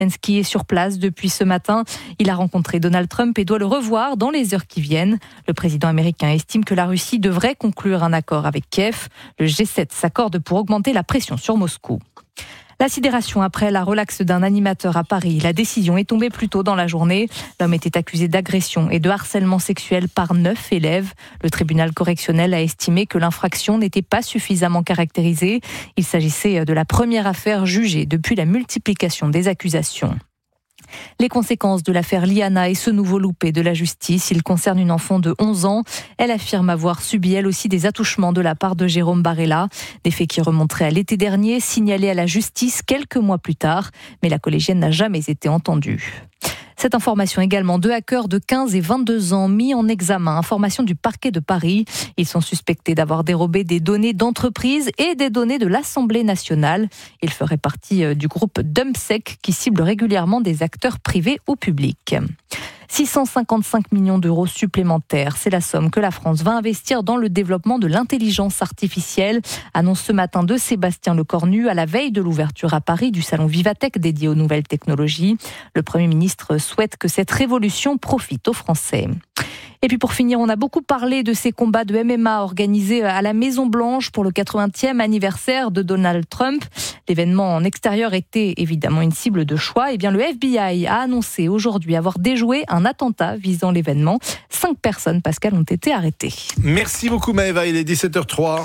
Zelensky est sur place depuis ce matin. Il a rencontré Donald Trump et doit le revoir dans les heures qui viennent. Le président américain estime que la Russie devrait conclure un accord avec Kiev. Le G7 s'accorde pour augmenter la pression sur Moscou. La sidération après la relaxe d'un animateur à Paris. La décision est tombée plus tôt dans la journée. L'homme était accusé d'agression et de harcèlement sexuel par 9 élèves. Le tribunal correctionnel a estimé que l'infraction n'était pas suffisamment caractérisée. Il s'agissait de la première affaire jugée depuis la multiplication des accusations. Les conséquences de l'affaire Liana et ce nouveau loupé de la justice, il concerne une enfant de 11 ans. Elle affirme avoir subi elle aussi des attouchements de la part de Jérôme Barella. Des faits qui remonteraient à l'été dernier, signalés à la justice quelques mois plus tard. Mais la collégienne n'a jamais été entendue. Cette information également, 2 hackers de 15 et 22 ans mis en examen. Information du parquet de Paris. Ils sont suspectés d'avoir dérobé des données d'entreprises et des données de l'Assemblée nationale. Ils feraient partie du groupe Dumpsec qui cible régulièrement des acteurs privés ou publics. 655 millions d'euros supplémentaires, c'est la somme que la France va investir dans le développement de l'intelligence artificielle. Annonce ce matin de Sébastien Lecornu à la veille de l'ouverture à Paris du salon Vivatech dédié aux nouvelles technologies. Le Premier ministre souhaite que cette révolution profite aux Français. Et puis pour finir, on a beaucoup parlé de ces combats de MMA organisés à la Maison-Blanche pour le 80e anniversaire de Donald Trump. L'événement en extérieur était évidemment une cible de choix. Et bien le FBI a annoncé aujourd'hui avoir déjoué un attentat visant l'événement. 5 personnes, Pascal, ont été arrêtées. Merci beaucoup Maëva, il est 17h03.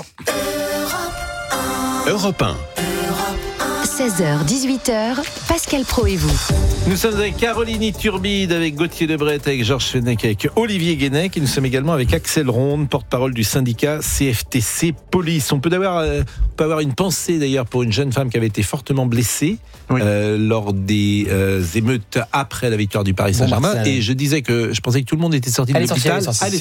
Europe 1. 16h, 18h, Pascal Praud et vous. Nous sommes avec Caroline Iturbide, avec Gauthier Lebret, avec Georges Fenech, avec Olivier Guénec, et nous sommes également avec Axel Ronde, porte-parole du syndicat CFTC Police. On peut avoir une pensée d'ailleurs pour une jeune femme qui avait été fortement blessée lors des émeutes après la victoire du Paris Saint-Germain. Et je disais que je pensais que tout le monde était sorti de l'hôpital.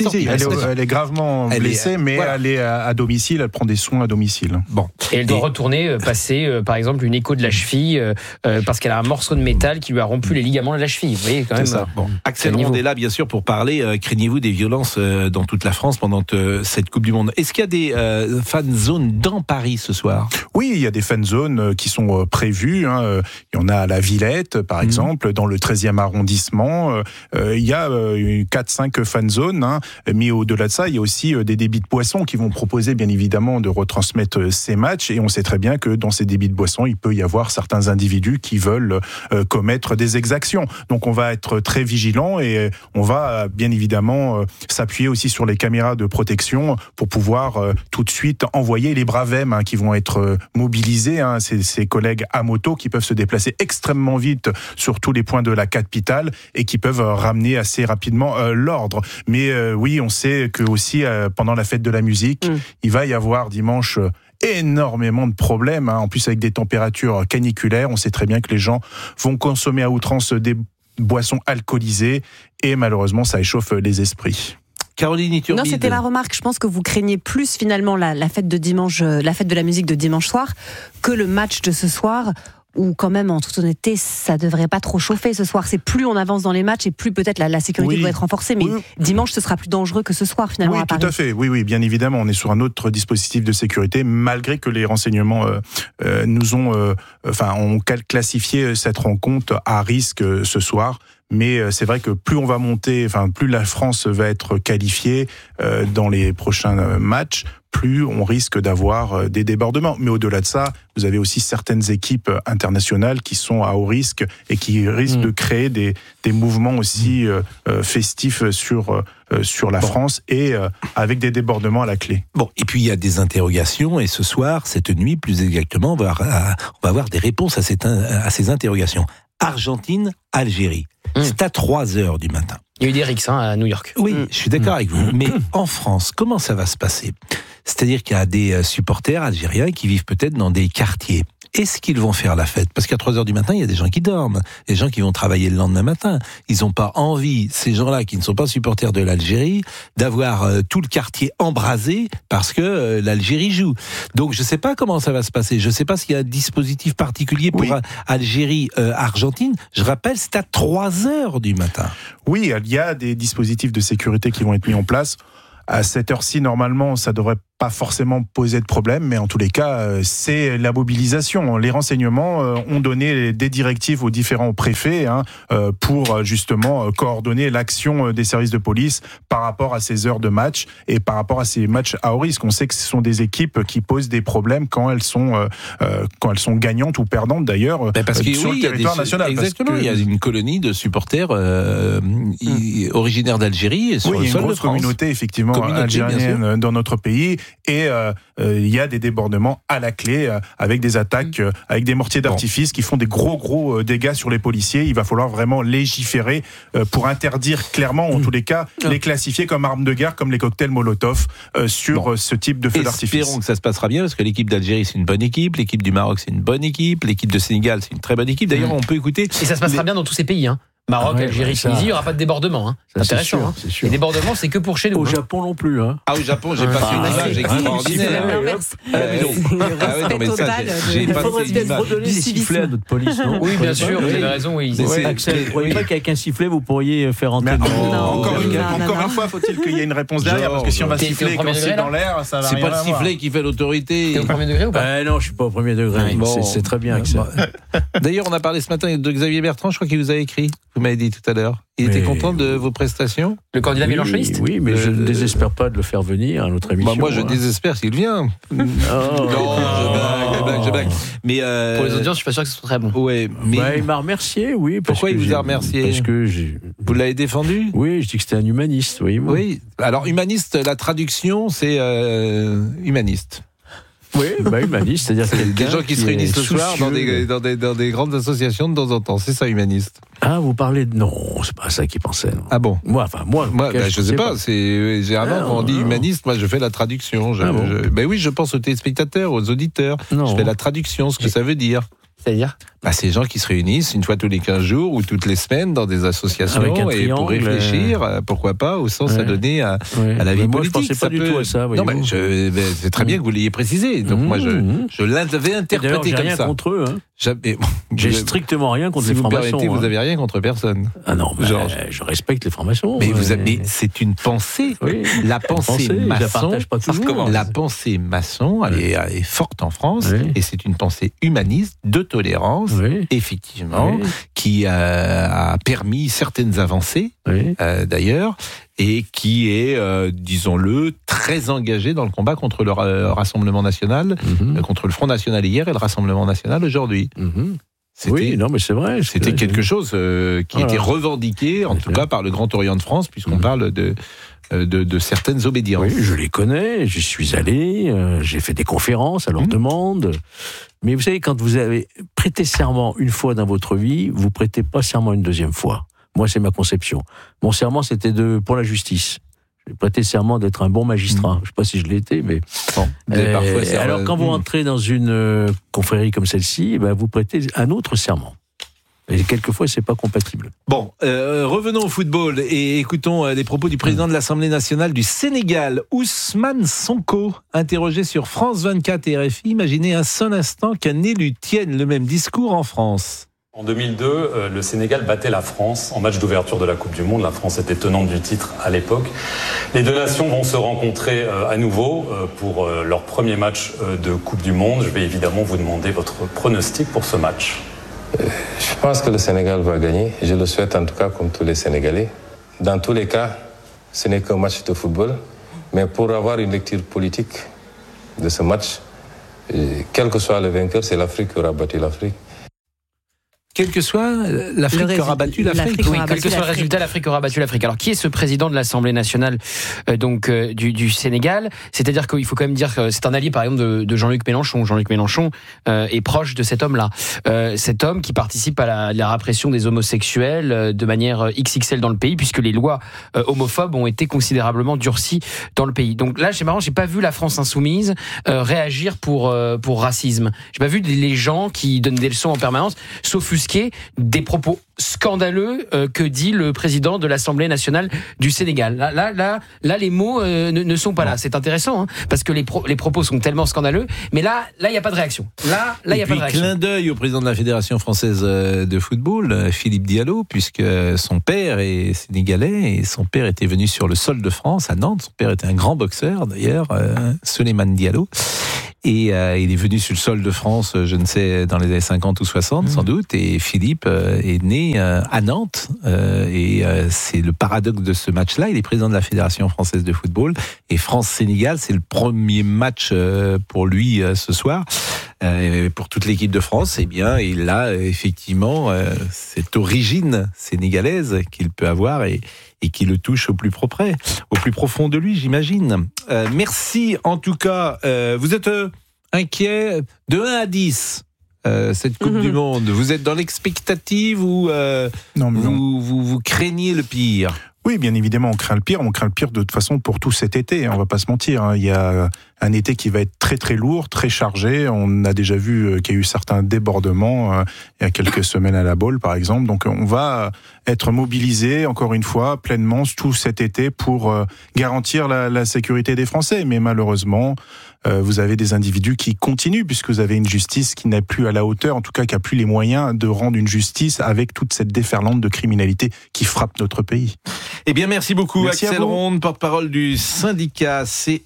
Elle est gravement blessée, mais elle est à domicile, elle prend des soins à domicile. Bon. Et elle doit retourner passer, par exemple, une écho de la cheville parce qu'elle a un morceau de métal qui lui a rompu les ligaments de la cheville. Vous voyez quand même. Ça. Bon. Axel Ronde est là, bien sûr, pour parler. Craignez-vous des violences dans toute la France pendant cette Coupe du Monde? Est-ce qu'il y a des fan zones dans Paris ce soir? Oui, il y a des fan zones qui sont prévues. Il y en a à la Villette, par exemple, dans le 13e arrondissement. Il y a 4-5 fan zones. Mais au-delà de ça, il y a aussi des débits de boissons qui vont proposer, bien évidemment, de retransmettre ces matchs. Et on sait très bien que dans ces débits de boissons, il peut y avoir certains individus qui veulent commettre des exactions. Donc on va être très vigilant et on va bien évidemment s'appuyer aussi sur les caméras de protection pour pouvoir tout de suite envoyer les bravem qui vont être mobilisés, ces collègues à moto qui peuvent se déplacer extrêmement vite sur tous les points de la capitale et qui peuvent ramener assez rapidement l'ordre. Mais oui, on sait que aussi pendant la fête de la musique, il va y avoir dimanche énormément de problèmes, en plus avec des températures caniculaires. On sait très bien que les gens vont consommer à outrance des boissons alcoolisées et malheureusement ça échauffe les esprits. Caroline Iturbide. Non, c'était la remarque. Je pense que vous craignez plus finalement la fête de dimanche, la fête de la musique de dimanche soir que le match de ce soir. Où quand même, en toute honnêteté, ça devrait pas trop chauffer ce soir. C'est plus on avance dans les matchs et plus peut-être la sécurité doit être renforcée. Mais dimanche, ce sera plus dangereux que ce soir finalement à Paris. Oui, tout à fait. Oui, bien évidemment, on est sur un autre dispositif de sécurité, malgré que les renseignements nous ont, ont classifié cette rencontre à risque ce soir. Mais c'est vrai que plus on va monter, plus la France va être qualifiée dans les prochains matchs, plus on risque d'avoir des débordements. Mais au-delà de ça, vous avez aussi certaines équipes internationales qui sont à haut risque et qui risquent de créer des mouvements aussi festifs sur la France et avec des débordements à la clé. Bon, et puis il y a des interrogations et ce soir, cette nuit plus exactement, on va avoir des réponses à ces interrogations. Argentine, Algérie. C'est à 3h du matin. Il y a eu des rixes à New York. Oui, je suis d'accord avec vous. Mais en France, comment ça va se passer? C'est-à-dire qu'il y a des supporters algériens qui vivent peut-être dans des quartiers. Est-ce qu'ils vont faire la fête? Parce qu'à 3h du matin, il y a des gens qui dorment, des gens qui vont travailler le lendemain matin. Ils n'ont pas envie, ces gens-là qui ne sont pas supporters de l'Algérie, d'avoir tout le quartier embrasé parce que l'Algérie joue. Donc je ne sais pas comment ça va se passer. Je ne sais pas s'il y a un dispositif particulier pour Algérie-Argentine. Je rappelle, c'est à 3h du matin. Oui, il y a des dispositifs de sécurité qui vont être mis en place. À cette heure-ci, normalement, ça devrait pas forcément poser de problème, mais en tous les cas, c'est la mobilisation. Les renseignements ont donné des directives aux différents préfets pour justement coordonner l'action des services de police par rapport à ces heures de match et par rapport à ces matchs à haut risque. On sait que ce sont des équipes qui posent des problèmes quand elles sont gagnantes ou perdantes d'ailleurs sur le territoire national. Exactement, il y a une colonie de supporters originaires d'Algérie et sur le sol de France. Il y a une grosse communauté effectivement algérienne dans notre pays. Et il y a des débordements à la clé avec des attaques, avec des mortiers d'artifice qui font des gros dégâts sur les policiers. Il va falloir vraiment légiférer pour interdire clairement, en tous les cas, les classifier comme armes de guerre, comme les cocktails Molotov sur ce type de feu d'artifice. Espérons que ça se passera bien, parce que l'équipe d'Algérie, c'est une bonne équipe, l'équipe du Maroc, c'est une bonne équipe, l'équipe de Sénégal, c'est une très bonne équipe. D'ailleurs, on peut écouter... Et ça se passera bien dans tous ces pays, Maroc, Algérie, Tunisie, il n'y aura pas de débordement. C'est intéressant. C'est sûr. Les débordements, c'est que pour chez nous. Au Japon non plus. Ah, au Japon, j'ai passé une image extraordinaire. Il faudrait peut-être redonner des sifflets à notre police, non? Oui, bien sûr, vous avez raison. Axel, vous ne croyez pas qu'avec un sifflet, vous pourriez faire entrer... Encore une fois, faut-il qu'il y ait une réponse derrière, parce que si on va siffler et qu'on siffle dans l'air, ça va rien avoir. C'est pas le sifflet qui fait l'autorité. T'es au premier degré ou pas? Non, je suis pas au premier degré. C'est très bien, Axel. D'ailleurs, on a parlé ce matin de Xavier Bertrand, je crois qu'il vous a écrit. Vous m'avez dit tout à l'heure. Il était content de vos prestations. Le candidat mélenchoniste. Oui, mais je ne désespère pas de le faire venir à notre émission. Moi, je désespère s'il vient. Non, je blague. Mais pour les audiences, je suis pas sûr que ce soit très bon. Ouais, mais il m'a remercié, oui. Pourquoi il vous a remercié? Parce que vous l'avez défendu? Oui, je dis que c'était un humaniste. Oui. Alors humaniste, la traduction, c'est humaniste. Oui, humaniste, c'est-à-dire des gens qui se réunissent le soir dans des grandes associations de temps en temps. C'est ça, humaniste. Ah, vous parlez de... Non, c'est pas ça qu'il pensait. Non. Ah bon? Moi, je sais pas. C'est généralement quand on dit humaniste, moi je fais la traduction. Oui, je pense aux téléspectateurs, aux auditeurs. Je fais la traduction, ce que ça veut dire. C'est-à-dire ces gens qui se réunissent une fois tous les 15 jours ou toutes les semaines dans des associations et pour réfléchir, pourquoi pas, au sens à donner à la vie politique. Moi, je pensais pas du tout à ça. Non, mais c'est très bien que vous l'ayez précisé. Donc moi, je l'avais interprété comme ça. J'ai rien contre eux. J'ai strictement rien contre les francs-maçons. Si vous permettez, vous n'avez rien contre personne. Ah non, je respecte les francs-maçons. Mais c'est une pensée. La pensée maçon, elle est forte en France, et c'est une pensée humaniste, de tolérance, effectivement, qui a permis certaines avancées, d'ailleurs, et qui est, disons-le, très engagé dans le combat contre le Rassemblement national, contre le Front national hier et le Rassemblement national aujourd'hui. Mais c'est vrai. C'était quelque chose qui était revendiqué, en tout cas par le Grand Orient de France, puisqu'on parle de certaines obédiences. Oui, je les connais, j'y suis allé, j'ai fait des conférences à leur demande. Mais vous savez, quand vous avez prêté serment une fois dans votre vie, vous prêtez pas serment une deuxième fois. Moi, c'est ma conception. Mon serment, c'était pour la justice. J'ai prêté serment d'être un bon magistrat. Je ne sais pas si je l'ai été, mais... Parfois, alors, quand vous entrez dans une confrérie comme celle-ci, vous prêtez un autre serment. Et quelquefois, c'est pas compatible. Bon, revenons au football et écoutons les propos du président de l'Assemblée nationale du Sénégal, Ousmane Sonko, interrogé sur France 24 et RFI. Imaginez un seul instant qu'un élu tienne le même discours en France. En 2002, le Sénégal battait la France en match d'ouverture de la Coupe du Monde. La France était tenante du titre à l'époque. Les deux nations vont se rencontrer à nouveau pour leur premier match de Coupe du Monde. Je vais évidemment vous demander votre pronostic pour ce match. Je pense que le Sénégal va gagner. Je le souhaite en tout cas comme tous les Sénégalais. Dans tous les cas, ce n'est qu'un match de football. Mais pour avoir une lecture politique de ce match, quel que soit le vainqueur, c'est l'Afrique qui aura battu l'Afrique. Quelle que soit l'Afrique qui aura battu l'Afrique. Oui, quel que soit le résultat, l'Afrique aura battu l'Afrique. Alors, qui est ce président de l'Assemblée nationale du Sénégal? C'est-à-dire qu'il faut quand même dire que c'est un allié, par exemple, de Jean-Luc Mélenchon. Jean-Luc Mélenchon est proche de cet homme-là. Cet homme qui participe à la répression des homosexuels de manière XXL dans le pays, puisque les lois homophobes ont été considérablement durcies dans le pays. Donc là, c'est marrant, j'ai pas vu la France insoumise réagir pour racisme. J'ai pas vu les gens qui donnent des leçons en permanence, s'offusquer débusquer des propos scandaleux que dit le président de l'Assemblée nationale du Sénégal. Là, les mots ne sont pas là. C'est intéressant, hein, parce que les propos sont tellement scandaleux, mais là, il n'y a pas de réaction. Là, il n'y a pas de réaction. Clin d'œil au président de la Fédération française de football, Philippe Diallo, puisque son père est sénégalais et son père était venu sur le sol de France, à Nantes. Son père était un grand boxeur, d'ailleurs, Souleymane Diallo. Et il est venu sur le sol de France, je ne sais, dans les années 50 ou 60, sans doute. Et Philippe est né à Nantes. Et c'est le paradoxe de ce match-là. Il est président de la Fédération française de football. Et France-Sénégal, c'est le premier match pour lui ce soir. Pour toute l'équipe de France, eh bien, il a effectivement cette origine sénégalaise qu'il peut avoir et qui le touche au plus profond de lui, j'imagine. Merci en tout cas. Vous êtes inquiet de 1 à 10 cette Coupe du Monde. Vous êtes dans l'expectative ou vous craignez le pire? Oui, bien évidemment, on craint le pire. On craint le pire de toute façon pour tout cet été. On va pas se mentir. Il y a un été qui va être très très lourd, très chargé. On a déjà vu qu'il y a eu certains débordements il y a quelques semaines à la Baule, par exemple. Donc on va être mobilisé encore une fois pleinement tout cet été pour garantir la sécurité des Français. Mais malheureusement, vous avez des individus qui continuent, puisque vous avez une justice qui n'est plus à la hauteur, en tout cas qui n'a plus les moyens de rendre une justice avec toute cette déferlante de criminalité qui frappe notre pays. Eh bien, merci beaucoup. Merci Axel Ronde, porte-parole du syndicat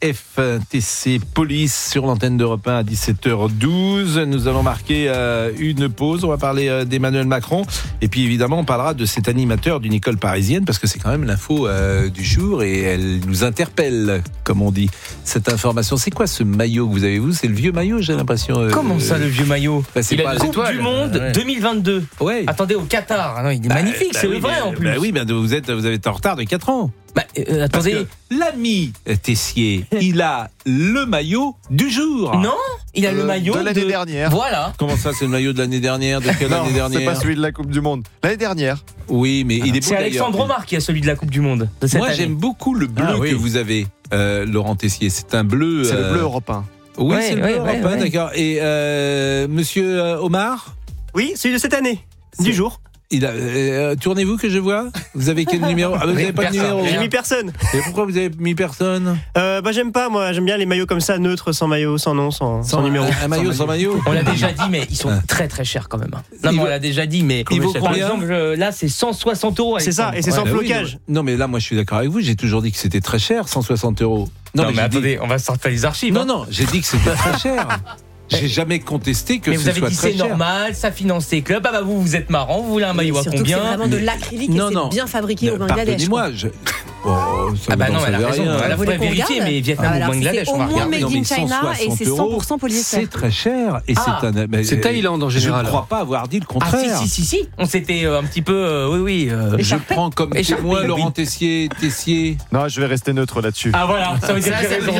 CFTC Police, sur l'antenne d'Europe 1 à 17h12. Nous allons marquer une pause. On va parler d'Emmanuel Macron. Et puis, évidemment, on parlera de cet animateur d'une école parisienne, parce que c'est quand même l'info du jour et elle nous interpelle, comme on dit. Cette information, c'est quoi ce maillot que vous avez, vous? C'est le vieux maillot, j'ai l'impression. Comment ça, le vieux maillot? C'est il pas a la Coupe du Monde 2022. Ouais. Attendez, au Qatar. Ah non, il est magnifique, c'est le vrai en plus. Oui, vous avez été en retard de 4 ans. Attendez. Parce que l'ami Tessier, il a le maillot du jour. Non, il a le maillot de l'année dernière. Voilà. Comment ça, c'est le maillot de l'année dernière? De quelle année dernière? C'est pas celui de la Coupe du Monde. L'année dernière. Oui, mais il est beau. C'est Alexandre Romard qui a celui de la Coupe du Monde de cette année. J'aime beaucoup le bleu que vous avez, Laurent Tessier. C'est un bleu. C'est le bleu européen. Oui, c'est le bleu européen, d'accord. Et monsieur Omar? Oui, celui de cette année, du jour. Tournez-vous que je vois. Vous avez quel numéro? Vous n'avez pas de numéro. J'ai mis personne. Et pourquoi vous avez mis personne? J'aime pas, moi. J'aime bien les maillots comme ça, neutres, sans maillot, sans nom, sans numéro. Un maillot sans maillot. On l'a déjà dit, mais ils sont très très chers quand même. Non, mais on l'a déjà dit, mais par exemple, là, c'est 160 €. C'est ça, et c'est sans flocage. Non, mais là, moi, je suis d'accord avec vous. J'ai toujours dit que c'était très cher, 160 €. Non, mais attendez, on va sortir les archives. Non, j'ai dit que c'était très cher. J'ai jamais contesté que ce soit très cher. Mais vous avez dit c'est normal, ça finance les clubs. Ah bah vous êtes marrant, vous voulez un maillot à combien? C'est vraiment de l'acrylique et c'est bien fabriqué au Bangladesh. Pardonnez-moi, ah bah non, elle a raison. Elle a pas vérifié, mais Vietnam ou Bangladesh, on va regarder. C'est au moins made in China et c'est 100% polyester. C'est très cher et c'est Thaïlande en général. Je ne crois pas avoir dit le contraire. Ah si. On s'était un petit peu, oui. Je prends comme témoin Laurent Tessier. Non, je vais rester neutre là-dessus. Ah voilà, ça veut dire que j'ai raison.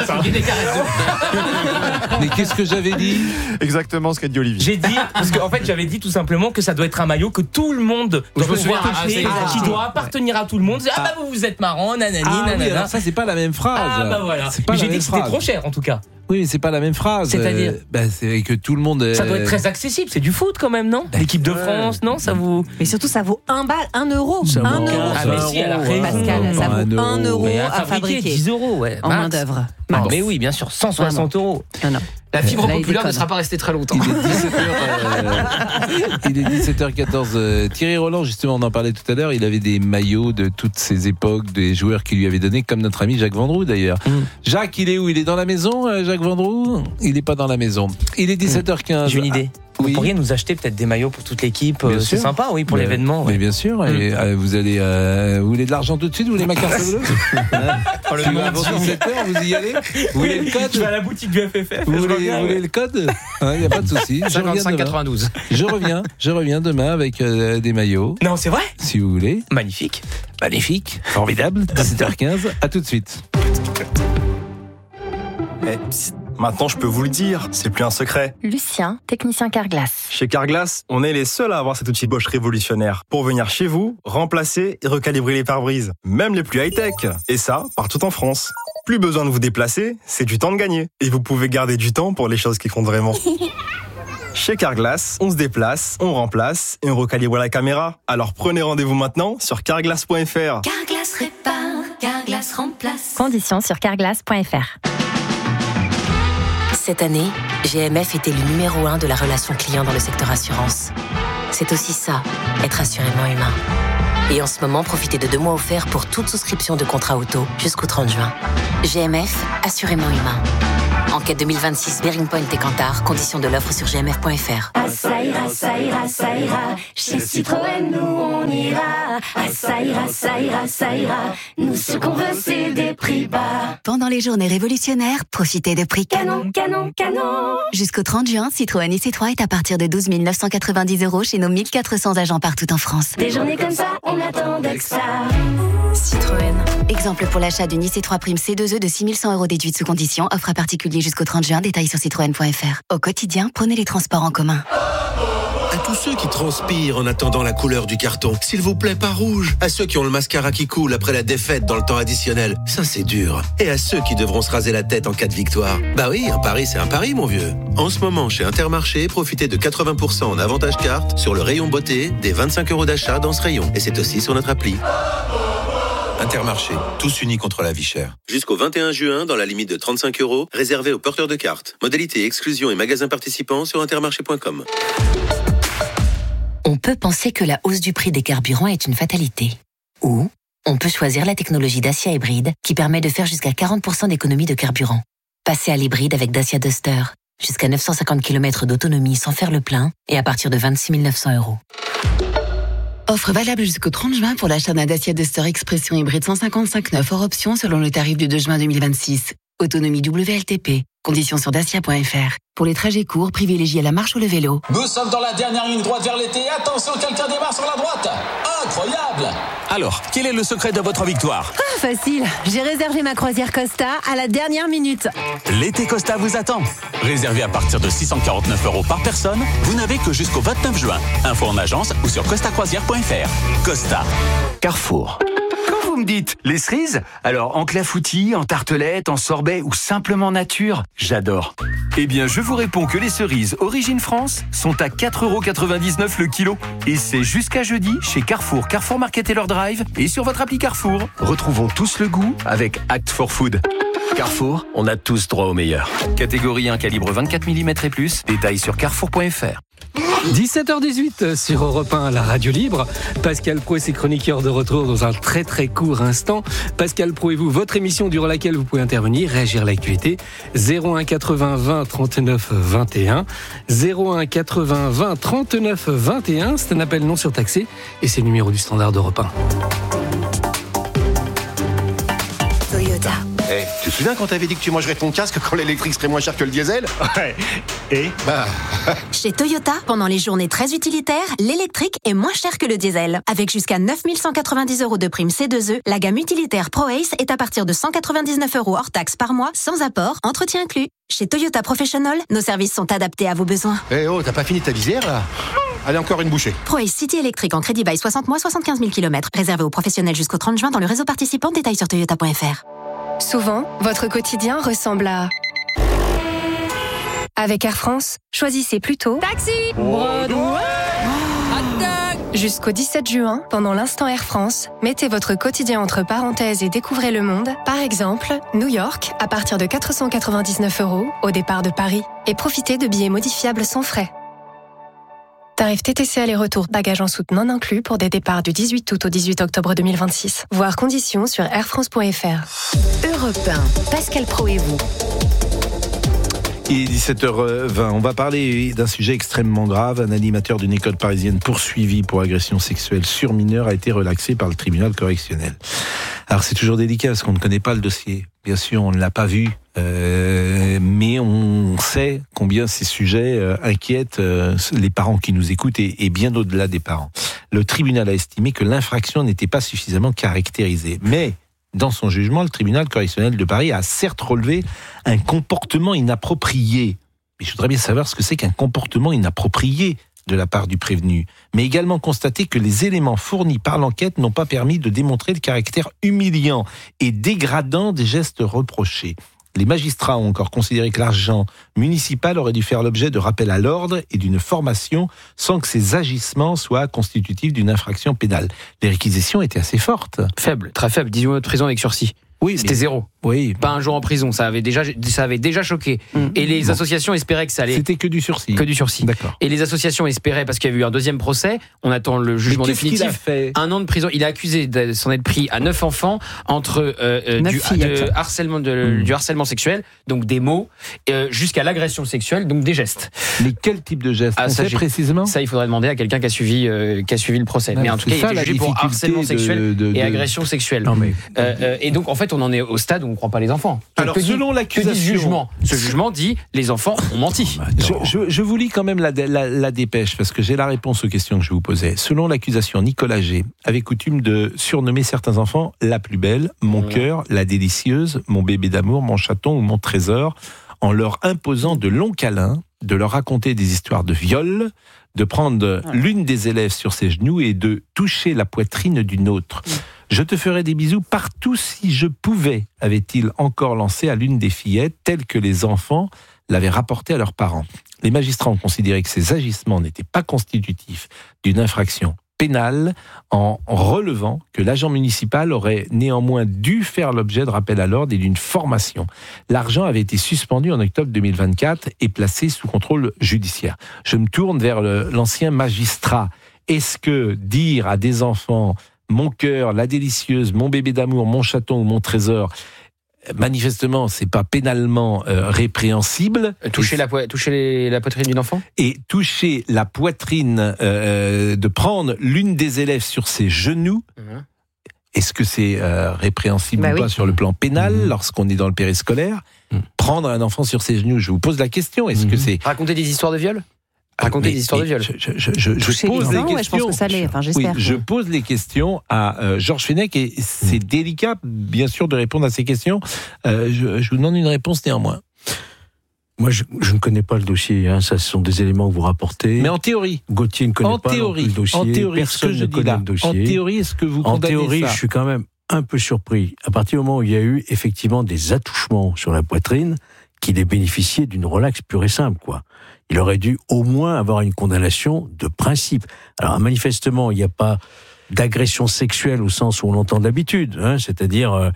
Mais qu'est-ce que j'avais dit? Exactement ce qu'a dit Olivier. J'ai dit, parce qu'en fait j'avais dit tout simplement que ça doit être un maillot que tout le monde doit pouvoir acheter, qui doit appartenir à tout le monde. Ah bah vous êtes marrant, nanani, nanana. Oui, alors ça c'est pas la même phrase. Ah bah voilà. Mais j'ai dit que c'était trop cher en tout cas. Oui, mais c'est pas la même phrase. C'est-à-dire c'est que tout le monde. Ça doit être très accessible. C'est du foot quand même, non? L'équipe de France, non? Ça vous. Mais surtout, ça vaut 1 balle, 1 euro. 1 euro. Ah mais si, elle a raison. Pascal, ça vaut 1 euro à fabriquer. 10 €, ouais. En main d'œuvre. Mais oui, bien sûr, 160 €. Non. La fibre populaire ne sera pas restée très longtemps. Il est 17h14. Thierry Roland, justement, on en parlait tout à l'heure. Il avait des maillots de toutes ces époques, des joueurs qui lui avaient donné, comme notre ami Jacques Vendroux d'ailleurs. Jacques, il est où? Il est dans la maison, Jacques Vendroux? Il n'est pas dans la maison. Il est 17h15. J'ai une idée. Vous pourriez nous acheter peut-être des maillots pour toute l'équipe, c'est sympa, oui, pour l'événement. Mais bien sûr, et, vous allez, vous voulez de l'argent tout de suite, vous voulez ma carte bleue? Avant 17h, vous y allez? Vous voulez le code? Je vais à la boutique du FFF. Vous voulez le code? Il n'y a pas de souci. 55,92. Je reviens demain avec des maillots. Non, c'est vrai? Si vous voulez. Magnifique. Formidable. 17h15, à tout de suite. Maintenant, je peux vous le dire, c'est plus un secret. Lucien, technicien Carglass. Chez Carglass, on est les seuls à avoir cet outil Bosch révolutionnaire pour venir chez vous, remplacer et recalibrer les pare-brises, même les plus high-tech. Et ça, partout en France. Plus besoin de vous déplacer, c'est du temps de gagner. Et vous pouvez garder du temps pour les choses qui comptent vraiment. Chez Carglass, on se déplace, on remplace et on recalibre la caméra. Alors prenez rendez-vous maintenant sur carglass.fr. Carglass répare, Carglass remplace. Conditions sur carglass.fr. Cette année, GMF était le numéro 1 de la relation client dans le secteur assurance. C'est aussi ça, être assurément humain. Et en ce moment, profitez de 2 mois offerts pour toute souscription de contrat auto jusqu'au 30 juin. GMF, assurément humain. Enquête 2026, Bearing Point et Kantar. Conditions de l'offre sur gmf.fr. Ah, ça ira, ça ira, ça ira. Chez Citroën, nous on ira. Ah, ça ira, ça ira, ça ira. Nous ce qu'on veut, c'est des prix bas. Pendant les journées révolutionnaires, profitez de prix canon, canon, canon. Jusqu'au 30 juin, Citroën IC3 est à partir de 12 990 € chez nos 1400 agents partout en France. Des journées comme ça, on attendait que ça. Citroën. Exemple pour l'achat d'une IC3 Prime C2E de 6 100 € déduite sous condition. Offre à particulier jusqu'au 30 juin. Détails sur citroën.fr. Au quotidien, prenez les transports en commun. À tous ceux qui transpirent en attendant la couleur du carton, s'il vous plaît, pas rouge. À ceux qui ont le mascara qui coule après la défaite dans le temps additionnel, ça c'est dur. Et à ceux qui devront se raser la tête en cas de victoire. Bah oui, un pari c'est un pari, mon vieux. En ce moment, chez Intermarché, profitez de 80% en avantage carte sur le rayon beauté, des 25 € d'achat dans ce rayon. Et c'est aussi sur notre appli. Intermarché, tous unis contre la vie chère. Jusqu'au 21 juin, dans la limite de 35 €, réservé aux porteurs de cartes. Modalité, exclusion et magasins participants sur intermarché.com. On peut penser que la hausse du prix des carburants est une fatalité. Ou on peut choisir la technologie Dacia hybride qui permet de faire jusqu'à 40% d'économie de carburant. Passez à l'hybride avec Dacia Duster. Jusqu'à 950 km d'autonomie sans faire le plein et à partir de 26 900 €. Offre valable jusqu'au 30 juin pour l'achat d'un Dacia Duster Expression hybride 155/9 hors option selon le tarif du 2 juin 2026. Autonomie WLTP. Conditions sur dacia.fr. Pour les trajets courts, privilégiez la marche ou le vélo. Nous sommes dans la dernière ligne droite vers l'été. Attention, quelqu'un démarre sur la droite. Incroyable! Alors, quel est le secret de votre victoire? Facile. J'ai réservé ma croisière Costa à la dernière minute. L'été Costa vous attend. Réservé à partir de 649 € par personne, vous n'avez que jusqu'au 29 juin. Info en agence ou sur costacroisière.fr. Costa. Carrefour. Vous me dites, les cerises? Alors, en clafoutis, en tartelette, en sorbet ou simplement nature? J'adore. Eh bien, je vous réponds que les cerises Origine France sont à 4,99 € le kilo. Et c'est jusqu'à jeudi chez Carrefour, Carrefour Market et leur drive et sur votre appli Carrefour. Retrouvons tous le goût avec Act for Food. Carrefour, on a tous droit au meilleur. Catégorie 1, calibre 24 mm et plus. Détails sur carrefour.fr. 17h18 sur Europe 1, la radio libre. Pascal Pro et ses chroniqueurs de retour dans un très très court instant. Pascal Pro et vous, votre émission durant laquelle vous pouvez intervenir, réagir à l'actualité. 01 80 20 39 21. 01 80 20 39 21. C'est un appel non surtaxé et c'est le numéro du standard d'Europe 1. Toyota. Hey, tu te souviens quand t'avais dit que tu mangerais ton casque quand l'électrique serait moins cher que le diesel? Ouais. Et Chez Toyota, pendant les journées très utilitaires, l'électrique est moins cher que le diesel. Avec jusqu'à 9 190 € de prime C2E, la gamme utilitaire ProAce est à partir de 199 € hors taxe par mois, sans apport, entretien inclus. Chez Toyota Professional, nos services sont adaptés à vos besoins. Eh oh, t'as pas fini ta visière là? Allez, encore une bouchée. ProAce City électrique en crédit bail 60 mois, 75 000 km. Réservé aux professionnels jusqu'au 30 juin dans le réseau participant. Détails sur toyota.fr. Souvent, votre quotidien ressemble à... Avec Air France, choisissez plutôt... Taxi! Broadway! Jusqu'au 17 juin, pendant l'instant Air France, mettez votre quotidien entre parenthèses et découvrez le monde. Par exemple, New York, à partir de 499 € au départ de Paris. Et profitez de billets modifiables sans frais. Tarif TTC aller-retour, bagages en soute non inclus pour des départs du 18 août au 18 octobre 2026. Voir conditions sur airfrance.fr. Europe 1, Pascal Pro et vous. Il est 17h20. On va parler d'un sujet extrêmement grave. Un animateur d'une école parisienne poursuivi pour agression sexuelle sur mineur a été relaxé par le tribunal correctionnel. Alors c'est toujours délicat parce qu'on ne connaît pas le dossier. Bien sûr, on ne l'a pas vu, mais on sait combien ces sujets inquiètent les parents qui nous écoutent et bien au-delà des parents. Le tribunal a estimé que l'infraction n'était pas suffisamment caractérisée. Mais dans son jugement, le tribunal correctionnel de Paris a certes relevé un comportement inapproprié. Mais je voudrais bien savoir ce que c'est qu'un comportement inapproprié de la part du prévenu, mais également constater que les éléments fournis par l'enquête n'ont pas permis de démontrer le caractère humiliant et dégradant des gestes reprochés. Les magistrats ont encore considéré que l'argent municipal aurait dû faire l'objet de rappels à l'ordre et d'une formation sans que ces agissements soient constitutifs d'une infraction pénale. Les réquisitions étaient assez fortes. Faible, très faible. 18 mois de prison avec sursis. Oui, c'était 0. Oui. Pas un jour en prison, ça avait déjà choqué. Et les associations espéraient que ça allait. C'était que du sursis. Que du sursis. D'accord. Et les associations espéraient, parce qu'il y a eu un deuxième procès, on attend le jugement définitif. Qu'il a fait 1 an de prison. Il est accusé de s'en être pris à 9 enfants entre du harcèlement sexuel, donc des mots, jusqu'à l'agression sexuelle, donc des gestes. Mais quel type de gestes précisément? Ça, il faudrait demander à quelqu'un qui a suivi le procès. Ouais, mais en tout cas, il était jugé pour harcèlement sexuel et agression sexuelle. Non, mais... et donc, en fait, on en est au stade où on ne croit pas les enfants. Alors, selon l'accusation, ce jugement dit les enfants ont menti. Je vous lis quand même la dépêche parce que j'ai la réponse aux questions que je vous posais. Selon l'accusation, Nicolas G avait coutume de surnommer certains enfants la plus belle, mon cœur, la délicieuse, mon bébé d'amour, mon chaton ou mon trésor, en leur imposant de longs câlins, de leur raconter des histoires de viol, de prendre l'une des élèves sur ses genoux et de toucher la poitrine d'une autre. Je te ferai des bisous partout si je pouvais, avait-il encore lancé à l'une des fillettes, telles que les enfants l'avaient rapporté à leurs parents. Les magistrats ont considéré que ces agissements n'étaient pas constitutifs d'une infraction pénale en relevant que l'agent municipal aurait néanmoins dû faire l'objet de rappel à l'ordre et d'une formation. L'argent avait été suspendu en octobre 2024 et placé sous contrôle judiciaire. Je me tourne vers l'ancien magistrat. Est-ce que dire à des enfants mon cœur, la délicieuse, mon bébé d'amour, mon chaton ou mon trésor, manifestement, c'est pas pénalement répréhensible. Toucher la poitrine d'une enfant? Et toucher la poitrine, de prendre l'une des élèves sur ses genoux, est-ce que c'est répréhensible ou pas sur le plan pénal lorsqu'on est dans le périscolaire? Prendre un enfant sur ses genoux, je vous pose la question, est-ce que c'est... Raconter des histoires de viol? Raconter des histoires de viol. Je pose les questions. Je pense que ça l'est. Enfin, j'espère. Oui, je pose les questions à Georges Fenech et c'est délicat, bien sûr, de répondre à ces questions. Je vous demande une réponse néanmoins. Moi, je ne connais pas le dossier. Ça, ce sont des éléments que vous rapportez. Mais en théorie. Gauthier ne connaît pas le dossier. En théorie, personne ne connaît le dossier. En théorie, est-ce que vous condamnez ça? En théorie, je suis quand même un peu surpris. À partir du moment où il y a eu effectivement des attouchements sur la poitrine, qu'il ait bénéficié d'une relaxe pure et simple, quoi. Il aurait dû au moins avoir une condamnation de principe. Alors, manifestement, il n'y a pas d'agression sexuelle au sens où on l'entend d'habitude, c'est-à-dire,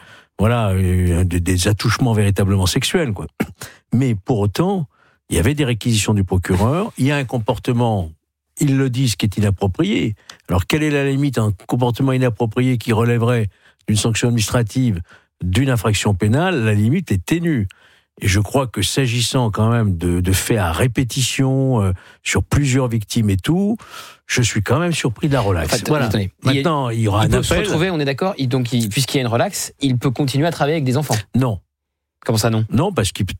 des attouchements véritablement sexuels, quoi. Mais pour autant, il y avait des réquisitions du procureur, il y a un comportement, ils le disent, qui est inapproprié. Alors, quelle est la limite d'un comportement inapproprié qui relèverait d'une sanction administrative, d'une infraction pénale? La limite est ténue. Et je crois que s'agissant quand même de faits à répétition sur plusieurs victimes et tout, je suis quand même surpris de la relaxe. Voilà. Attendez. Maintenant, il y aura un appel. Il peut se retrouver, on est d'accord, puisqu'il y a une relaxe, il peut continuer à travailler avec des enfants. Non. Comment ça, non? Non, parce que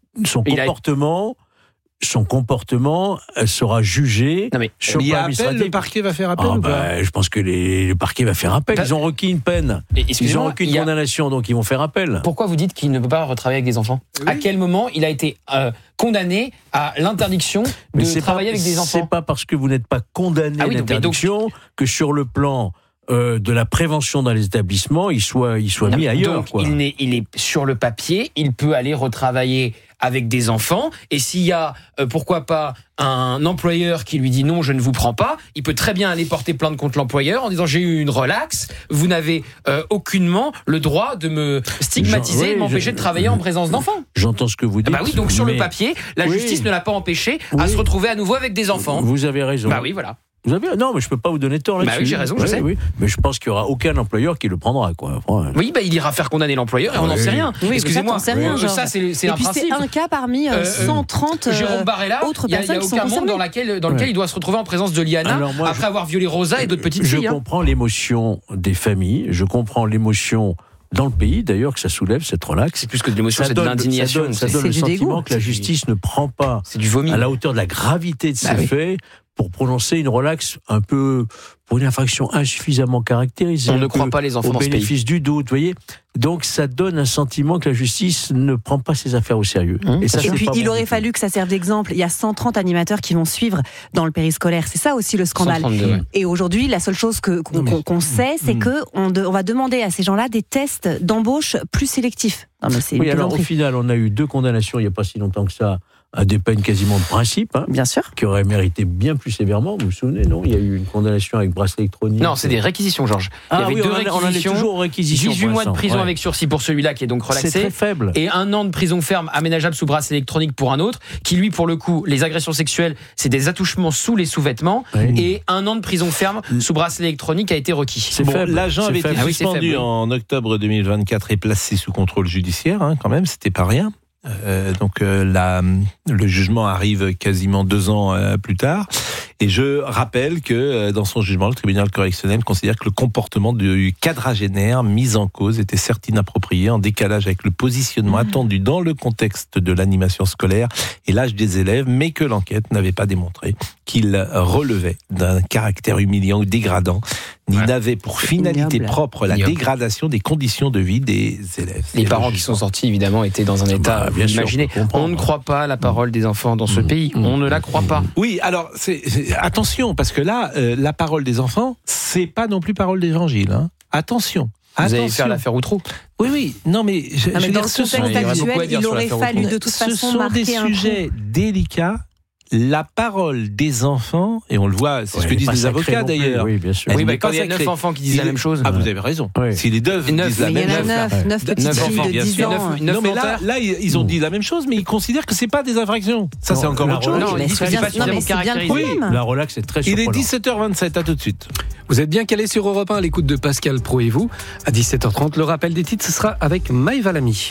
son comportement sera jugé. Non mais il y a appel, le parquet va faire appel ou pas? Je pense que le parquet va faire appel. Ils ont requis une peine. Ils ont requis une condamnation, donc ils vont faire appel. Pourquoi vous dites qu'il ne peut pas retravailler avec des enfants? À quel moment il a été condamné à l'interdiction de travailler avec des enfants? C'est pas parce que vous n'êtes pas condamné à l'interdiction que sur le plan de la prévention dans les établissements, il soit mis ailleurs. Donc, quoi. Il est sur le papier, il peut aller retravailler avec des enfants, et s'il y a, pourquoi pas, un employeur qui lui dit non, je ne vous prends pas, il peut très bien aller porter plainte contre l'employeur en disant j'ai eu une relaxe, vous n'avez aucunement le droit de me stigmatiser et de m'empêcher de travailler en présence d'enfants. J'entends ce que vous dites. Bah oui, donc sur le papier, la justice ne l'a pas empêché à se retrouver à nouveau avec des enfants. Vous avez raison. Bah oui, voilà. Non, mais je peux pas vous donner tort là-dessus. Bah oui, j'ai raison, je sais. Oui. Mais je pense qu'il y aura aucun employeur qui le prendra, quoi. Oui, il ira faire condamner l'employeur et on n'en sait rien. Oui, excusez-moi. Ça, rien, ça c'est un principe. Et puis c'est un cas parmi 130 Jérôme Barrella, autres personnes qui sont aucun monde dans lequel il doit se retrouver en présence de Liana après avoir violé Rosa et d'autres petites filles. Je comprends l'émotion des familles, je comprends l'émotion dans le pays, d'ailleurs, que ça soulève cette relaxe. C'est plus que de l'émotion, c'est de l'indignation. Ça donne le sentiment que la justice ne prend pas à la hauteur de la gravité de ces faits pour prononcer une relaxe un peu pour une infraction insuffisamment caractérisée. On ne croit pas les enfants dans ce pays. Au bénéfice du doute, vous voyez. Donc ça donne un sentiment que la justice ne prend pas ses affaires au sérieux. Et ça, puis il aurait bon fallu que ça serve d'exemple. Il y a 130 animateurs qui vont suivre dans le périscolaire. C'est ça aussi le scandale. 132, ouais. Et aujourd'hui, la seule chose qu'on sait, c'est qu'on va demander à ces gens-là des tests d'embauche plus sélectifs. Non, mais c'est oui, alors au final, on a eu 2 condamnations il n'y a pas si longtemps que ça, à des peines quasiment de principe. Bien sûr. Qui auraient mérité bien plus sévèrement. Vous vous souvenez, non ? Il y a eu une condamnation avec bracelet électronique. Non, c'est des réquisitions, Georges. Il y avait 2 réquisitions. On en est toujours aux réquisitions. 18 mois de prison avec sursis pour celui-là qui est donc relaxé. C'est très faible. Et 1 an de prison ferme aménageable sous bracelet électronique pour un autre, qui lui, pour le coup, les agressions sexuelles, c'est des attouchements sous les sous-vêtements. Oui. Et 1 an de prison ferme sous bracelet électronique a été requis. C'est faible. L'agent avait été suspendu en octobre 2024 et placé sous contrôle judiciaire, quand même, c'était pas rien. Donc le jugement arrive quasiment 2 ans plus tard. Et je rappelle que dans son jugement, le tribunal correctionnel considère que le comportement du quadragénaire mis en cause était certes inapproprié, en décalage avec le positionnement attendu dans le contexte de l'animation scolaire et l'âge des élèves, mais que l'enquête n'avait pas démontré qu'il relevait d'un caractère humiliant ou dégradant, ni n'avait pour finalité propre la dégradation des conditions de vie des élèves. Les parents qui sont sortis, évidemment, étaient dans un état, bien imaginez, on ne croit pas à la parole des enfants dans ce pays, on ne la croit pas. Oui, alors, attention, parce que là, la parole des enfants, c'est pas non plus parole d'évangile. Attention. Vous allez faire l'affaire Outreau. Oui, non mais je veux dans dire, le contexte actuel, il aurait fallu de toute façon marquer un coup. Ce sont des sujets délicats. La parole des enfants, et on le voit, c'est ce que disent les avocats d'ailleurs. Oui, bien sûr. Oui, mais quand il y a 9 enfants qui disent la même chose. Ah, vous avez raison. Oui. Si les 9 disent la même chose. 9 petites filles de 10 ans. Non, mais là, ils ont dit la même chose, mais ils considèrent que c'est pas des infractions. Ça, c'est encore autre chose. Non, ils disent que c'est pas suffisamment caractérisé. La relax est très surprenante. Il est 17h27, à tout de suite. Vous êtes bien calés sur Europe 1 à l'écoute de Pascal Pro et vous. À 17h30, le rappel des titres, ce sera avec Maëva Lamy.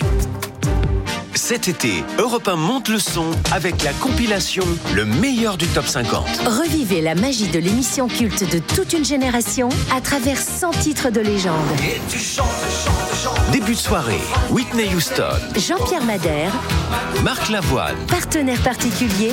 Cet été, Europe 1 monte le son avec la compilation Le meilleur du top 50. Revivez la magie de l'émission culte de toute une génération à travers 100 titres de légende. Et tu chantes. Début de soirée, Whitney Houston, Jean-Pierre Madère, Marc Lavoine, partenaire particulier.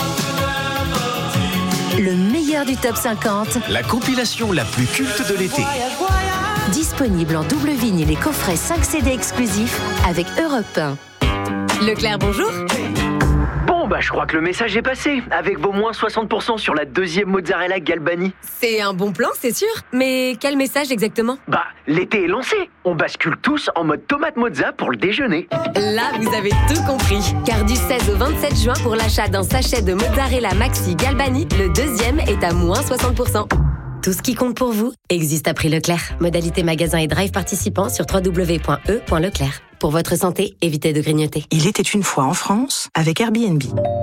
Le meilleur du top 50. La compilation la plus culte de l'été. Disponible en double vinyle et coffret 5 CD exclusifs avec Europe 1. Leclerc, bonjour. Bon, je crois que le message est passé, avec vos moins 60% sur la 2e mozzarella Galbani. C'est un bon plan, c'est sûr. Mais quel message exactement ? L'été est lancé. On bascule tous en mode tomate mozza pour le déjeuner. Là, vous avez tout compris. Car du 16 au 27 juin, pour l'achat d'un sachet de mozzarella Maxi Galbani, le 2e est à moins 60%. Tout ce qui compte pour vous existe à prix Leclerc. Modalité magasin et drive participants sur www.e.leclerc. Pour votre santé, évitez de grignoter. Il était une fois en France avec Airbnb.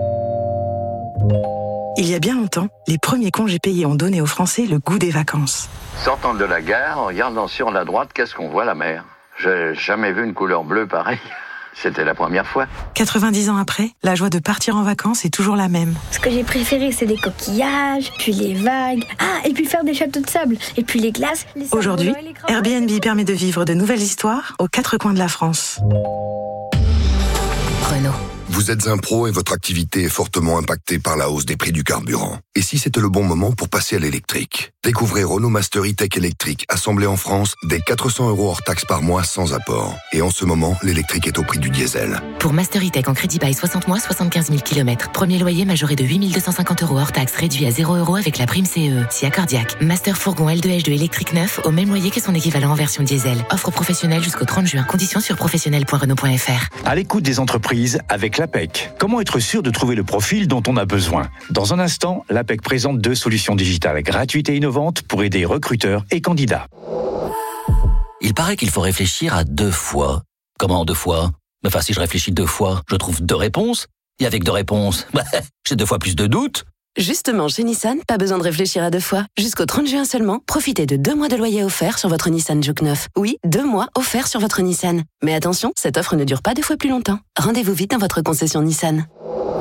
Il y a bien longtemps, les premiers congés payés ont donné aux Français le goût des vacances. Sortant de la gare, en regardant sur la droite, qu'est-ce qu'on voit? La mer. J'ai jamais vu une couleur bleue pareille. C'était la première fois. 90 ans après, la joie de partir en vacances est toujours la même. Ce que j'ai préféré, c'est les coquillages, puis les vagues. Et puis faire des châteaux de sable. Et puis les glaces. Aujourd'hui, Airbnb permet de vivre de nouvelles histoires aux 4 coins de la France. Renault. Vous êtes un pro et votre activité est fortement impactée par la hausse des prix du carburant. Et si c'était le bon moment pour passer à l'électrique? Découvrez Renault Master E-Tech électrique, assemblé en France, dès 400 € hors taxe par mois sans apport. Et en ce moment, l'électrique est au prix du diesel. Pour Master E-Tech en crédit bail 60 mois, 75 000 km. Premier loyer majoré de 8 250 € hors taxe, réduit à 0 € avec la prime CE. Si accordiaque. Master fourgon L2H2 électrique neuf, au même loyer que son équivalent en version diesel. Offre professionnelle jusqu'au 30 juin. Conditions sur professionnel.renault.fr. À l'écoute des entreprises avec l'APEC. Comment être sûr de trouver le profil dont on a besoin? Dans un instant, l'APEC présente 2 solutions digitales gratuites et innovantes pour aider recruteurs et candidats. Il paraît qu'il faut réfléchir à 2 fois. Comment 2 fois? Si je réfléchis 2 fois, je trouve 2 réponses. Et avec 2 réponses, j'ai 2 fois plus de doutes. Justement, chez Nissan, pas besoin de réfléchir à 2 fois. Jusqu'au 30 juin seulement, profitez de 2 mois de loyer offert sur votre Nissan Juke 9. Oui, 2 mois offerts sur votre Nissan. Mais attention, cette offre ne dure pas 2 fois plus longtemps. Rendez-vous vite dans votre concession Nissan.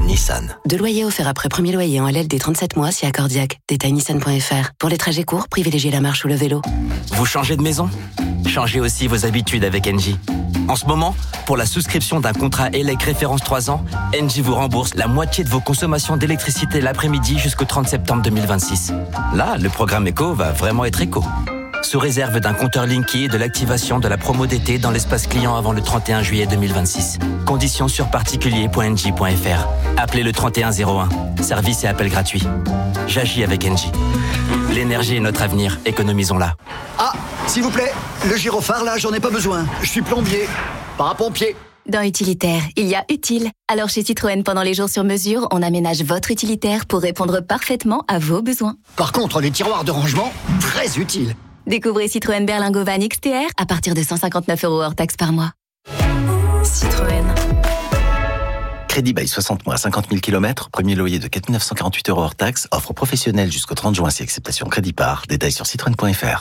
Nissan. 2 loyers offerts après premier loyer en LLD 37 mois si accordiaque. Détail nissan.fr. Pour les trajets courts, privilégiez la marche ou le vélo. Vous changez de maison ? Changez aussi vos habitudes avec Engie. En ce moment, pour la souscription d'un contrat ELEC référence 3 ans, Engie vous rembourse la moitié de vos consommations d'électricité l'après-midi jusqu'au 30 septembre 2026. Là, le programme éco va vraiment être éco. Sous réserve d'un compteur Linky et de l'activation de la promo d'été dans l'espace client avant le 31 juillet 2026. Conditions sur particulier.engie.fr. Appelez le 3101. Service et appel gratuit. J'agis avec Engie. L'énergie est notre avenir, économisons-la. Ah, s'il vous plaît, le gyrophare là, j'en ai pas besoin. Je suis plombier, pas un pompier. Dans Utilitaire, il y a utile. Alors chez Citroën, pendant les jours sur mesure, on aménage votre utilitaire pour répondre parfaitement à vos besoins. Par contre, les tiroirs de rangement, très utiles. Découvrez Citroën Berlingo Van XTR à partir de 159 € hors taxe par mois. Citroën. Crédit bail 60 mois, 50 000 km, premier loyer de 4 948 € hors taxe, offre professionnelle jusqu'au 30 juin si acceptation crédit par. Détails sur citroën.fr.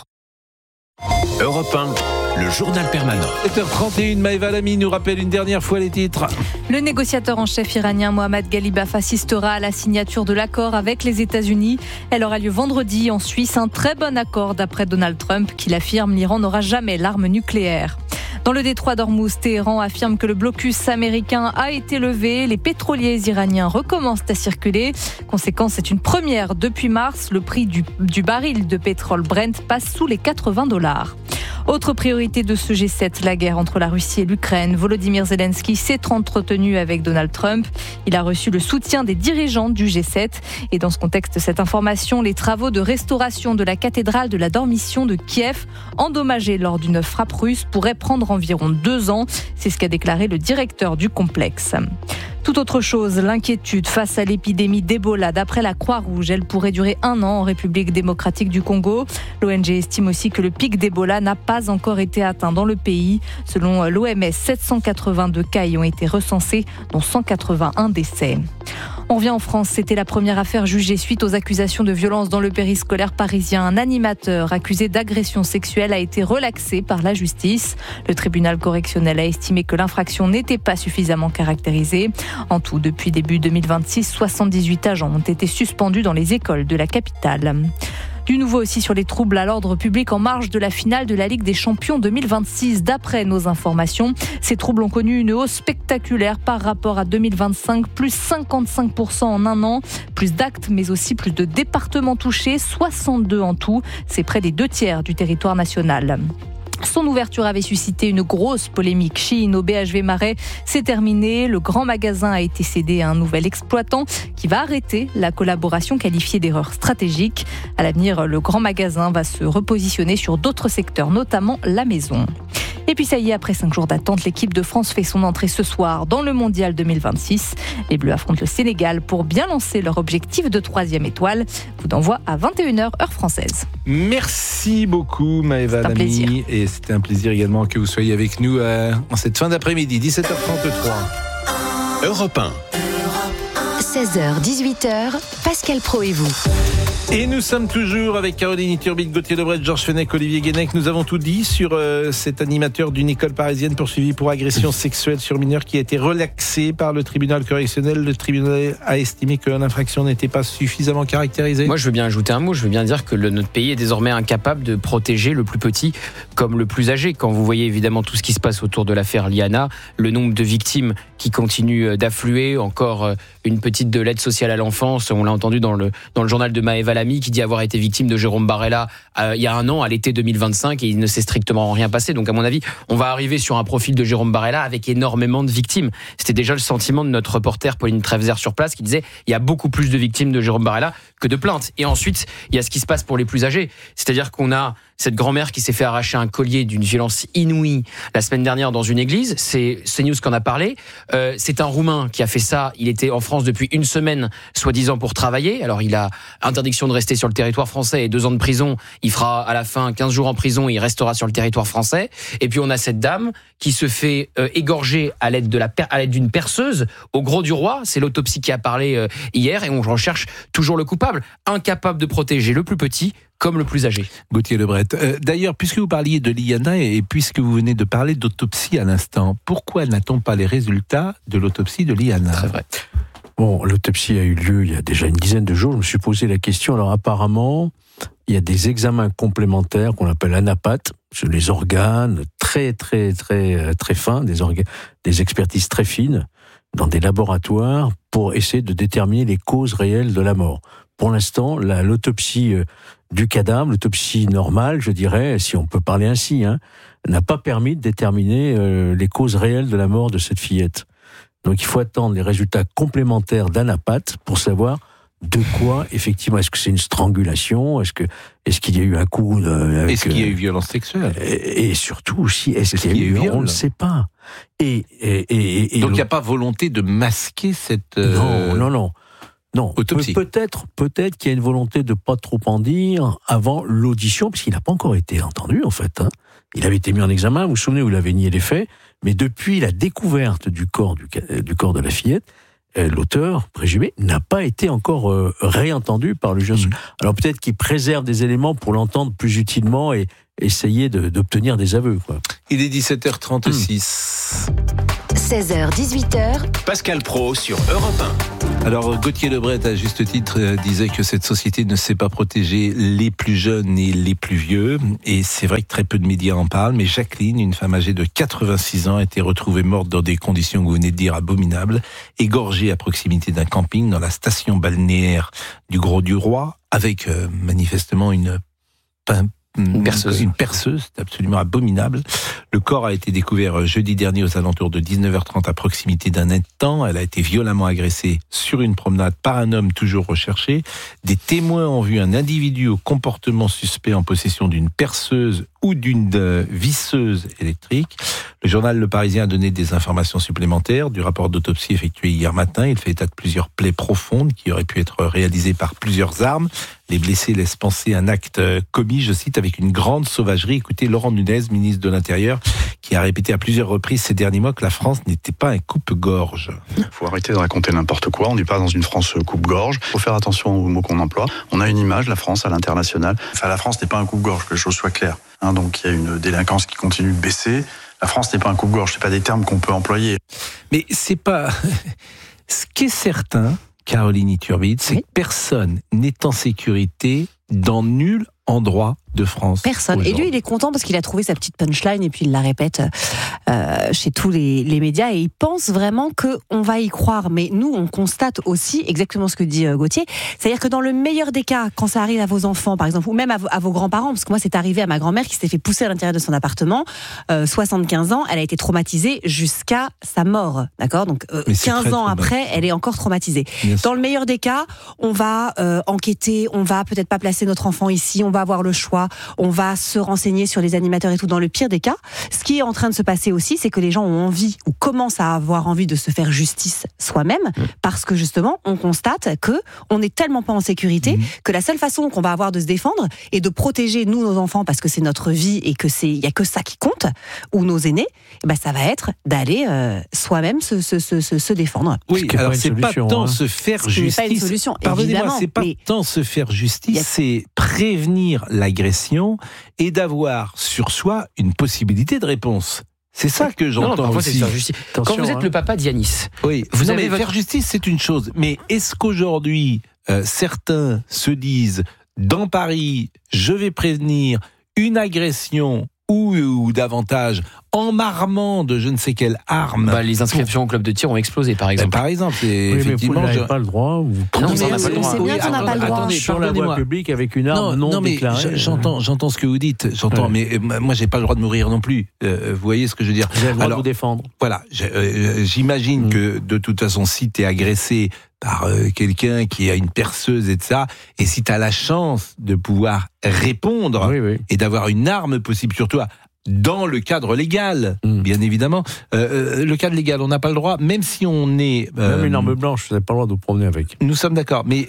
Europe 1, le journal permanent. 7h31, Maëva Lamy nous rappelle une dernière fois les titres. Le négociateur en chef iranien Mohammad Ghalibaf assistera à la signature de l'accord avec les États-Unis. Elle aura lieu vendredi en Suisse, un très bon accord d'après Donald Trump qui l'affirme, l'Iran n'aura jamais l'arme nucléaire. Dans le détroit d'Ormuz, Téhéran affirme que le blocus américain a été levé. Les pétroliers iraniens recommencent à circuler. Conséquence, c'est une première depuis mars. Le prix du baril de pétrole Brent passe sous les $80. Autre priorité de ce G7, la guerre entre la Russie et l'Ukraine. Volodymyr Zelensky s'est entretenu avec Donald Trump. Il a reçu le soutien des dirigeants du G7. Et dans ce contexte, cette information, les travaux de restauration de la cathédrale de la Dormition de Kiev, endommagée lors d'une frappe russe, pourraient prendre environ 2 ans. C'est ce qu'a déclaré le directeur du complexe. Tout autre chose, l'inquiétude face à l'épidémie d'Ebola. D'après la Croix-Rouge, elle pourrait durer 1 an en République démocratique du Congo. L'ONG estime aussi que le pic d'Ebola n'a pas encore été atteint dans le pays. Selon l'OMS, 782 cas y ont été recensés, dont 181 décès. On revient en France, c'était la première affaire jugée suite aux accusations de violence dans le périscolaire parisien. Un animateur accusé d'agression sexuelle a été relaxé par la justice. Le tribunal correctionnel a estimé que l'infraction n'était pas suffisamment caractérisée. En tout, depuis début 2026, 78 agents ont été suspendus dans les écoles de la capitale. Du nouveau aussi sur les troubles à l'ordre public en marge de la finale de la Ligue des Champions 2026. D'après nos informations, ces troubles ont connu une hausse spectaculaire par rapport à 2025, plus 55% en 1 an. Plus d'actes, mais aussi plus de départements touchés, 62 en tout. C'est près des 2/3 du territoire national. Son ouverture avait suscité une grosse polémique. Shein au BHV Marais, c'est terminé. Le grand magasin a été cédé à un nouvel exploitant qui va arrêter la collaboration qualifiée d'erreur stratégique. À l'avenir, le grand magasin va se repositionner sur d'autres secteurs, notamment la maison. Et puis ça y est, après 5 jours d'attente, l'équipe de France fait son entrée ce soir dans le Mondial 2026. Les Bleus affrontent le Sénégal pour bien lancer leur objectif de 3e étoile. Coup d'envoi à 21h heure française. Merci beaucoup Maëva Lamy. Et c'était un plaisir également que vous soyez avec nous en cette fin d'après-midi, 17h33. Europe 1. 16h, 18h, Pascal Pro et vous. Et nous sommes toujours avec Caroline Iturbide, Gauthier Lebret, Georges Fenech, Olivier Guénec. Nous avons tout dit sur cet animateur d'une école parisienne poursuivi pour agression sexuelle sur mineur qui a été relaxé par le tribunal correctionnel. Le tribunal a estimé que l'infraction n'était pas suffisamment caractérisée. Moi, je veux bien ajouter un mot. Je veux bien dire que notre pays est désormais incapable de protéger le plus petit comme le plus âgé. Quand vous voyez évidemment tout ce qui se passe autour de l'affaire Liana, le nombre de victimes qui continue d'affluer, encore une petite de l'aide sociale à l'enfance. On l'a entendu dans le journal de Maëva Lamy qui dit avoir été victime de Jérôme Barella il y a 1 an, à l'été 2025, et il ne s'est strictement rien passé. Donc à mon avis, on va arriver sur un profil de Jérôme Barella avec énormément de victimes. C'était déjà le sentiment de notre reporter Pauline Trefzer sur place qui disait il y a beaucoup plus de victimes de Jérôme Barella que de plaintes. Et ensuite, il y a ce qui se passe pour les plus âgés. C'est-à-dire qu'on a cette grand-mère qui s'est fait arracher un collier d'une violence inouïe la semaine dernière dans une église. C'est CNews qui en a parlé. C'est un Roumain qui a fait ça. Il était en France depuis 1 semaine, soi-disant pour travailler. Alors il a interdiction de rester sur le territoire français et 2 ans de prison. Il fera à la fin 15 jours en prison et il restera sur le territoire français. Et puis on a cette dame qui se fait égorger à l'aide d'une perceuse au Gros du Roi. C'est l'autopsie qui a parlé hier et on recherche toujours le coupable. Incapable de protéger le plus petit comme le plus âgé. Gauthier Lebret. D'ailleurs, puisque vous parliez de Liana et puisque vous venez de parler d'autopsie à l'instant, pourquoi n'a-t-on pas les résultats de l'autopsie de Liana ? Très vrai. Bon, l'autopsie a eu lieu il y a déjà une dizaine de jours. Je me suis posé la question. Alors apparemment, il y a des examens complémentaires qu'on appelle anapates sur les organes très fins, des expertises très fines dans des laboratoires pour essayer de déterminer les causes réelles de la mort. Pour l'instant, l'autopsie du cadavre, l'autopsie normale, je dirais, si on peut parler ainsi, n'a pas permis de déterminer les causes réelles de la mort de cette fillette. Donc il faut attendre les résultats complémentaires d'anapathe pour savoir de quoi, effectivement, est-ce que c'est une strangulation, est-ce qu'il y a eu un coup est-ce qu'il y a eu violence sexuelle et surtout aussi, est-ce qu'il y a eu viol? On ne le sait pas. Et donc il n'y a pas volonté de masquer cette Non, autopsie. Peut-être qu'il y a une volonté de pas trop en dire avant l'audition, parce qu'il n'a pas encore été entendu, en fait. Il avait été mis en examen, vous vous souvenez, où il avait nié les faits, mais depuis la découverte du corps de la fillette, l'auteur présumé n'a pas été encore réentendu par le juge. Alors peut-être qu'il préserve des éléments pour l'entendre plus utilement et essayer d'obtenir des aveux, quoi. Il est 17h36. 16h, 18h. Pascal Praud sur Europe 1. Alors Gauthier Lebret, à juste titre, disait que cette société ne sait pas protéger les plus jeunes et les plus vieux. Et c'est vrai que très peu de médias en parlent. Mais Jacqueline, une femme âgée de 86 ans, a été retrouvée morte dans des conditions que vous venez de dire abominables, égorgée à proximité d'un camping dans la station balnéaire du Gros-du-Roi, avec manifestement une perceuse, c'est absolument abominable. Le corps a été découvert jeudi dernier aux alentours de 19h30 à proximité d'un étang. Elle a été violemment agressée sur une promenade par un homme toujours recherché. Des témoins ont vu un individu au comportement suspect en possession d'une perceuse ou d'une visseuse électrique. Le journal Le Parisien a donné des informations supplémentaires du rapport d'autopsie effectué hier matin. Il fait état de plusieurs plaies profondes qui auraient pu être réalisées par plusieurs armes. Les blessés laissent penser un acte commis, je cite, avec une grande sauvagerie. Écoutez Laurent Nunez, ministre de l'Intérieur, qui a répété à plusieurs reprises ces derniers mois que la France n'était pas un coupe-gorge. Il faut arrêter de raconter n'importe quoi. On n'est pas dans une France coupe-gorge. Il faut faire attention aux mots qu'on emploie. On a une image, la France, à l'international. Enfin, la France n'est pas un coupe-gorge, que les choses soient claires. Donc il y a une délinquance qui continue de baisser. La France n'est pas un coupe-gorge. C'est pas des termes qu'on peut employer. Mais c'est pas... Ce qui est certain, Caroline Iturvide, c'est que personne n'est en sécurité dans nul endroit de France. Personne. Et lui, il est content parce qu'il a trouvé sa petite punchline et puis il la répète chez tous les médias et il pense vraiment qu'on va y croire. Mais nous, on constate aussi exactement ce que dit Gauthier. C'est-à-dire que dans le meilleur des cas, quand ça arrive à vos enfants, par exemple, ou même à vos grands-parents, parce que moi, c'est arrivé à ma grand-mère qui s'est fait pousser à l'intérieur de son appartement, 75 ans, elle a été traumatisée jusqu'à sa mort. D'accord ? Donc, 15 ans après, elle est encore traumatisée. Dans le meilleur des cas, on va enquêter, on va peut-être pas placer notre enfant ici, on va avoir le choix, on va se renseigner sur les animateurs et tout. Dans le pire des cas, ce qui est en train de se passer aussi, c'est que les gens ont envie ou commencent à avoir envie de se faire justice soi-même, parce que justement, on constate que on n'est tellement pas en sécurité que la seule façon qu'on va avoir de se défendre et de protéger nous nos enfants, parce que c'est notre vie et que il y a que ça qui compte, ou nos aînés, ça va être d'aller soi-même se défendre. Oui, alors c'est pas tant se faire justice. C'est pas une solution. Pardonnez-moi, c'est pas tant se faire justice, c'est prévenir l'agression et d'avoir sur soi une possibilité de réponse. C'est ça que j'entends aussi. Quand vous êtes le papa d'Yanis, faire justice, c'est une chose. Mais est-ce qu'aujourd'hui, certains se disent, dans Paris, je vais prévenir une agression ou davantage en m'armant de je ne sais quelle arme. Les inscriptions au club de tir ont explosé, par exemple. Par exemple, effectivement, vous n'avez pas le droit. Non, mais c'est bien qu'on n'a pas le droit. Attendez, sur la voie publique avec une arme non déclarée. J'entends ce que vous dites. Mais moi, j'ai pas le droit de mourir non plus. Vous voyez ce que je veux dire ? Vous avez le droit de vous défendre. Voilà. J'imagine que de toute façon, si t'es agressé par quelqu'un qui a une perceuse et de ça, et si t'as la chance de pouvoir répondre et d'avoir une arme possible sur toi, dans le cadre légal, bien évidemment. Le cadre légal, on n'a pas le droit, même si on est... même une arme blanche, vous n'avez pas le droit de vous promener avec. Nous sommes d'accord, mais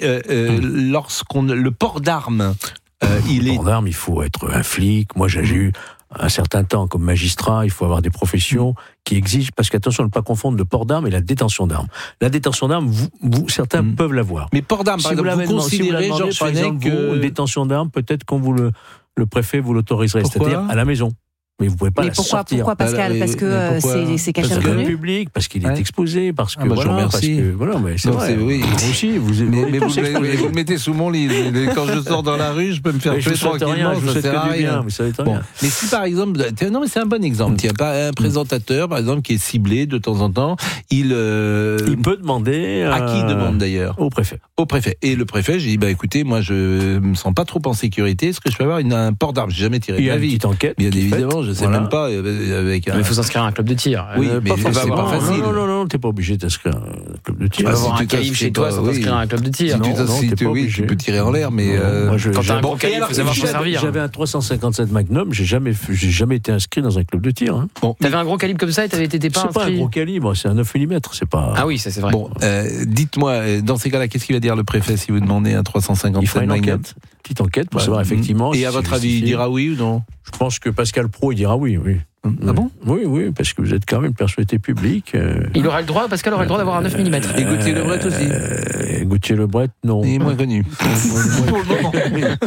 le port d'armes... le port d'armes, il faut être un flic. Moi, j'ai eu un certain temps comme magistrat, il faut avoir des professions qui exigent, parce qu'attention, ne pas confondre le port d'armes et la détention d'armes. La détention d'armes, certains peuvent l'avoir. Mais port d'armes, par exemple, vous considérez, par exemple, une détention d'armes, peut-être qu'on le préfet vous l'autoriserait, c'est-à-dire à la maison. Mais vous pouvez pas Mais la pourquoi, sortir. pourquoi Pascal? Parce que c'est quelqu'un de Parce que le connu. public, parce qu'il est exposé, parce que je vous remercie. voilà, mais c'est Donc, vrai. oui. Vous aussi, vous mais vous le mettez sous mon lit. Quand je sors dans la rue, je peux me faire tuer tranquillement. Ça sert à rien. Vous savez très bien. Mais si par exemple, non, mais c'est un bon exemple. Tiens, un présentateur, par exemple, qui est ciblé de temps en temps, il peut demander à qui il demande d'ailleurs? Au préfet. Au préfet. Et le préfet, j'ai dit, écoutez, moi, je me sens pas trop en sécurité. Est-ce que je peux avoir un port d'armes? J'ai jamais tiré de ma vie. Il y a une petite enquête. Bien évidemment, je sais même pas. Mais il faut s'inscrire à un club de tir. Oui, mais c'est pas facile. Non, t'es pas obligé de t'inscrire à un club de tir. Tu vas avoir un calibre chez toi sans t'inscrire à un club de tir. Tu peux tirer en l'air, mais quand t'as un gros calibre, il faut savoir s'en servir. J'avais un 357 Magnum, j'ai jamais été inscrit dans un club de tir. T'avais un gros calibre comme ça et t'étais pas inscrit? C'est pas un gros calibre, c'est un 9 mm, c'est pas... Ah oui, ça c'est vrai. Bon, dites-moi, dans ces cas-là, qu'est-ce qu'il va dire le préfet si vous demandez un 357 Magnum? Petite enquête pour savoir effectivement... Et à votre avis, il dira oui ou non? Je pense que Pascal Praud, il dira oui. Ah bon? Oui, parce que vous êtes quand même une personnalité publique. Il aura le droit, Pascal aurait le droit d'avoir un 9 mm. Et Gauthier Lebret aussi? Gauthier Lebret, non. Il est moins connu. Pour le moment.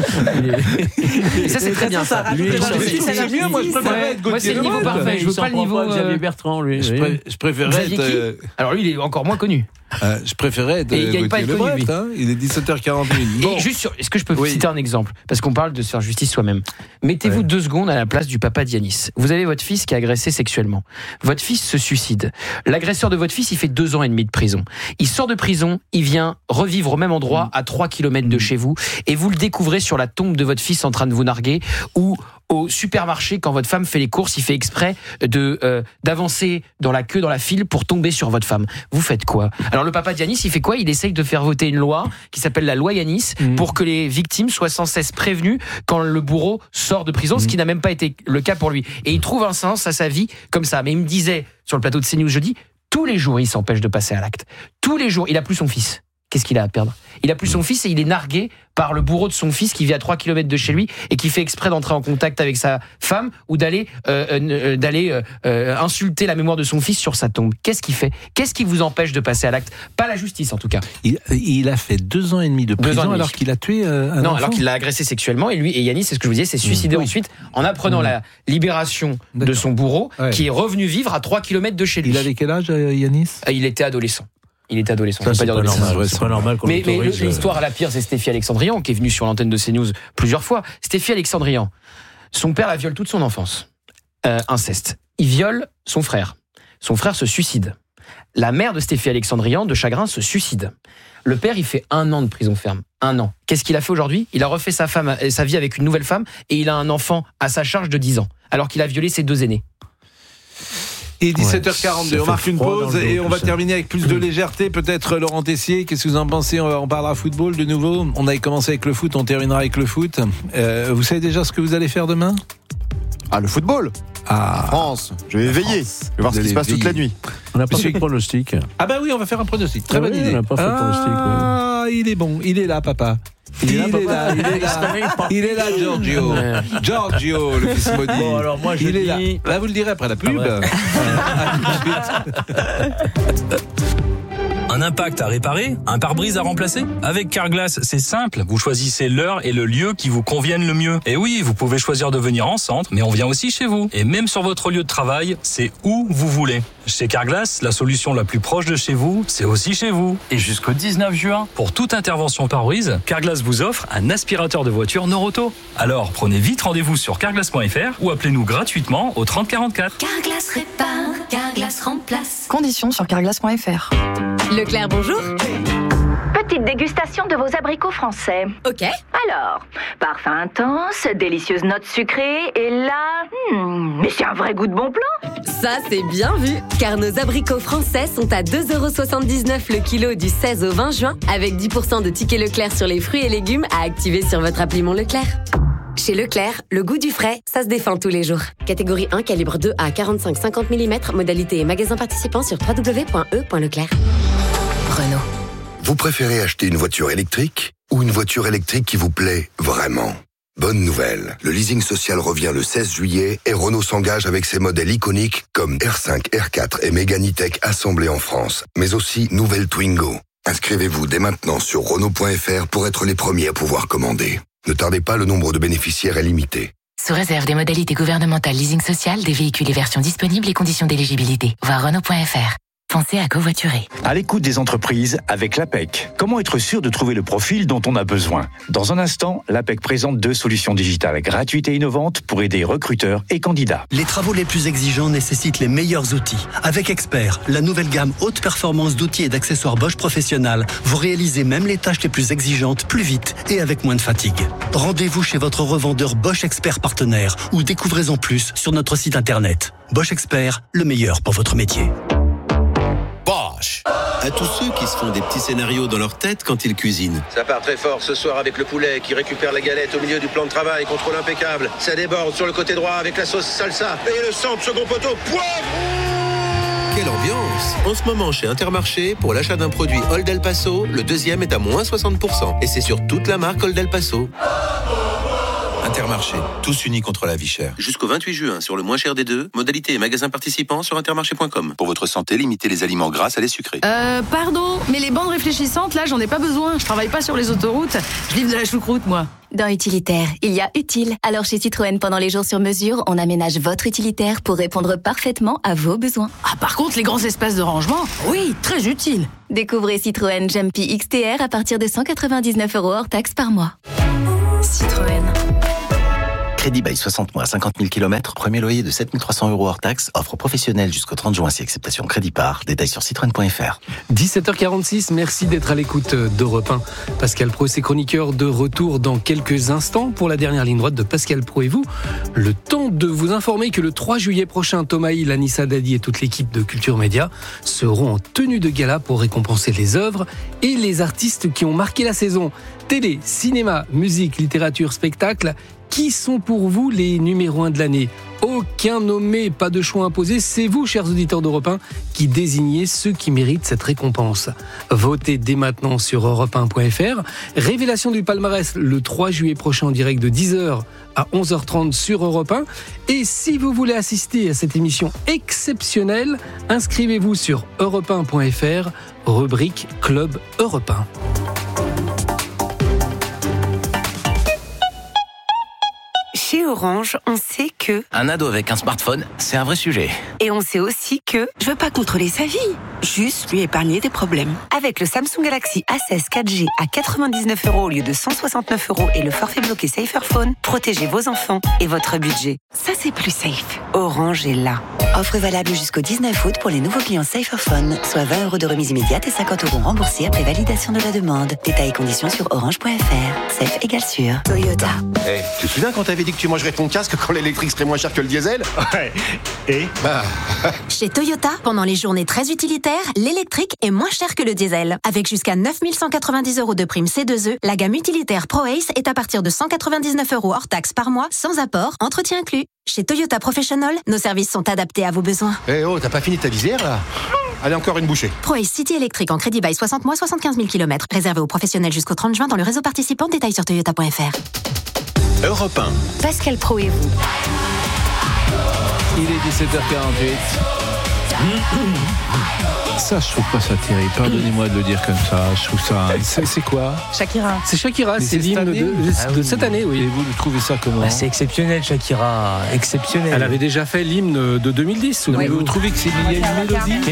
Et ça, c'est très bien, ça. C'est mieux, moi je préférerais être Gauthier Lebret. Moi, c'est le niveau parfait, je veux pas le niveau... Xavier Bertrand, lui. Je préférerais être... Alors lui, il est encore moins connu. Je préférais être Gauthier Lebret, il est 17h41. Bon. Et juste est-ce que je peux vous citer un exemple? Parce qu'on parle de se faire justice soi-même. Mettez-vous 2 secondes à la place du papa d'Yanis. Vous avez votre fils qui est agressé sexuellement. Votre fils se suicide. L'agresseur de votre fils, il fait 2 ans et demi de prison. Il sort de prison, il vient revivre au même endroit, à 3 km de chez vous, et vous le découvrez sur la tombe de votre fils en train de vous narguer, ou au supermarché, quand votre femme fait les courses, il fait exprès d'avancer dans la queue, dans la file pour tomber sur votre femme. Vous faites quoi? Alors le papa d'Yanis, il fait quoi? Il essaye de faire voter une loi qui s'appelle la loi Yanis pour que les victimes soient sans cesse prévenues quand le bourreau sort de prison, ce qui n'a même pas été le cas pour lui. Et il trouve un sens à sa vie comme ça. Mais il me disait sur le plateau de CNews jeudi, tous les jours il s'empêche de passer à l'acte. Tous les jours, il a plus son fils. Qu'est-ce qu'il a à perdre? Il a plus son fils et il est nargué par le bourreau de son fils qui vit à 3 km de chez lui et qui fait exprès d'entrer en contact avec sa femme ou d'aller insulter la mémoire de son fils sur sa tombe. Qu'est-ce qu'il fait? Qu'est-ce qui vous empêche de passer à l'acte? Pas la justice en tout cas. Il a fait 2 ans et demi de prison alors qu'il a tué un enfant. Alors qu'il l'a agressé sexuellement et Yanis, c'est ce que je vous disais, s'est suicidé ensuite en apprenant la libération de son bourreau qui est revenu vivre à 3 km de chez lui. Il avait quel âge, Yanis? Il était adolescent. Ça, c'est pas normal qu'on mais l'histoire à la pire, c'est Stéphie Alexandrian qui est venue sur l'antenne de CNews plusieurs fois. Stéphie Alexandrian, son père la viole toute son enfance. Inceste. Il viole son frère. Son frère se suicide. La mère de Stéphie Alexandrian, de chagrin, se suicide. Le père, il fait 1 an de prison ferme. 1 an. Qu'est-ce qu'il a fait aujourd'hui? Il a refait sa vie avec une nouvelle femme et il a un enfant à sa charge de 10 ans, alors qu'il a violé ses 2 aînés. Et 17h42, on marque une pause et on va terminer avec plus de légèreté. Peut-être Laurent Tessier, qu'est-ce que vous en pensez? On parlera football de nouveau. On avait commencé avec le foot, on terminera avec le foot. Vous savez déjà ce que vous allez faire demain? Le football. France. Je vais veiller. Je vais voir ce qui se passe toute la nuit. On n'a pas fait de pronostic. Oui, on va faire un pronostic. Très bonne idée. On n'a pas fait de pronostic. Il est bon, il est là, papa. Il est là, Giorgio. Giorgio, le fils maudit. Bon, alors moi, il est là. Vous le direz après la pub. Un impact à réparer? Un pare-brise à remplacer? Avec Carglass, c'est simple. Vous choisissez l'heure et le lieu qui vous conviennent le mieux. Et oui, vous pouvez choisir de venir en centre, mais on vient aussi chez vous. Et même sur votre lieu de travail, c'est où vous voulez. Chez Carglass, la solution la plus proche de chez vous, c'est aussi chez vous. Et jusqu'au 19 juin, pour toute intervention pare-brise, Carglass vous offre un aspirateur de voiture Noroto. Alors, prenez vite rendez-vous sur carglass.fr ou appelez-nous gratuitement au 30 44. Carglass répare, Carglass remplace. Conditions sur carglass.fr. Leclerc, bonjour. Petite dégustation de vos abricots français. Ok. Alors, parfum intense, délicieuse note sucrée, et là... mais c'est un vrai goût de bon plan. Ça, c'est bien vu, car nos abricots français sont à 2,79€ le kilo du 16 au 20 juin, avec 10% de tickets Leclerc sur les fruits et légumes à activer sur votre appli Mon Leclerc. Chez Leclerc, le goût du frais, ça se défend tous les jours. Catégorie 1, calibre 2 à 45-50 mm, modalité et magasin participant sur www.e.leclerc. Renault. Vous préférez acheter une voiture électrique ou une voiture électrique qui vous plaît vraiment? Bonne nouvelle, le leasing social revient le 16 juillet et Renault s'engage avec ses modèles iconiques comme R5, R4 et Mégane E-Tech assemblés en France, mais aussi nouvelle Twingo. Inscrivez-vous dès maintenant sur Renault.fr pour être les premiers à pouvoir commander. Ne tardez pas, le nombre de bénéficiaires est limité. Sous réserve des modalités gouvernementales leasing social, des véhicules et versions disponibles et conditions d'éligibilité. Voir Renault.fr. Pensez à covoiturer. À l'écoute des entreprises avec l'APEC. Comment être sûr de trouver le profil dont on a besoin ? Dans un instant, l'APEC présente 2 solutions digitales gratuites et innovantes pour aider recruteurs et candidats. Les travaux les plus exigeants nécessitent les meilleurs outils. Avec Expert, la nouvelle gamme haute performance d'outils et d'accessoires Bosch Professionnal, vous réalisez même les tâches les plus exigeantes plus vite et avec moins de fatigue. Rendez-vous chez votre revendeur Bosch Expert partenaire ou découvrez-en plus sur notre site internet. Bosch Expert, le meilleur pour votre métier. Bosch. À tous ceux qui se font des petits scénarios dans leur tête quand ils cuisinent. Ça part très fort ce soir avec le poulet qui récupère la galette au milieu du plan de travail, contrôle impeccable. Ça déborde sur le côté droit avec la sauce salsa et le centre second poteau, poivre. Quelle ambiance! En ce moment chez Intermarché, pour l'achat d'un produit Old El Paso, le deuxième est à moins 60%. Et c'est sur toute la marque Old El Paso. Intermarché, tous unis contre la vie chère. Jusqu'au 28 juin, sur le moins cher des deux, modalité et magasins participants sur intermarché.com. Pour votre santé, limitez les aliments gras à les sucrés. Pardon, mais les bandes réfléchissantes, là, j'en ai pas besoin. Je travaille pas sur les autoroutes. Je livre de la choucroute, moi. Dans Utilitaire, il y a utile. Alors chez Citroën, pendant les jours sur mesure, on aménage votre utilitaire pour répondre parfaitement à vos besoins. Ah, par contre, les grands espaces de rangement, oui, très utile. Découvrez Citroën Jumpy XTR à partir de 199 € hors taxe par mois. Citroën. Crédit bail 60 mois, 50 000 km, premier loyer de 7 300 € hors taxe, offre professionnelle jusqu'au 30 juin si acceptation crédit par. Détails sur citroën.fr. 17h46, merci d'être à l'écoute d'Europe 1. Pascal Pro et ses chroniqueurs de retour dans quelques instants pour la dernière ligne droite de Pascal Pro et vous. Le temps de vous informer que le 3 juillet prochain, Thomas Hill, Anissa Dadi et toute l'équipe de Culture Média seront en tenue de gala pour récompenser les œuvres et les artistes qui ont marqué la saison. Télé, cinéma, musique, littérature, spectacle. Qui sont pour vous les numéros 1 de l'année ? Aucun nommé, pas de choix imposé. C'est vous, chers auditeurs d'Europe 1, qui désignez ceux qui méritent cette récompense. Votez dès maintenant sur europe1.fr. Révélation du palmarès le 3 juillet prochain en direct de 10h à 11h30 sur Europe 1. Et si vous voulez assister à cette émission exceptionnelle, inscrivez-vous sur europe1.fr, rubrique Club Europe 1. Chez Orange, on sait que... Un ado avec un smartphone, c'est un vrai sujet. Et on sait aussi que... Je veux pas contrôler sa vie, juste lui épargner des problèmes. Avec le Samsung Galaxy A16 4G à 99 € au lieu de 169 € et le forfait bloqué Saferphone, protégez vos enfants et votre budget. Ça, c'est plus safe. Orange est là. Offre valable jusqu'au 19 août pour les nouveaux clients Saferphone, soit 20 € de remise immédiate et 50 € remboursés après validation de la demande. Détails et conditions sur orange.fr. Safe égale sûr. Toyota. Hey, tu te souviens quand t'avais dit que tu mangerais ton casque quand l'électrique serait moins cher que le diesel? Ouais. Et Chez Toyota, pendant les journées très utilitaires, l'électrique est moins cher que le diesel. Avec jusqu'à 9 190 € de prime C2E, la gamme utilitaire ProAce est à partir de 199 € hors taxe par mois, sans apport, entretien inclus. Chez Toyota Professional, nos services sont adaptés à vos besoins. Eh oh, t'as pas fini ta visière là? Allez, encore une bouchée. ProAce City électrique en crédit bail 60 mois, 75 000 km. Réservé aux professionnels jusqu'au 30 juin dans le réseau participant. Détails sur toyota.fr. Europe 1. Pascal Pro et vous. Il est 17h48. Ça, je trouve pas ça terrible. Pardonnez-moi de le dire comme ça. Je trouve ça. C'est quoi? Shakira. C'est Shakira, c'est l'hymne de cette année, oui. Et vous trouvez ça comment? C'est exceptionnel, Shakira. Exceptionnel. Elle avait déjà fait l'hymne de 2010. Mais vous trouvez que c'est lié à une mélodie?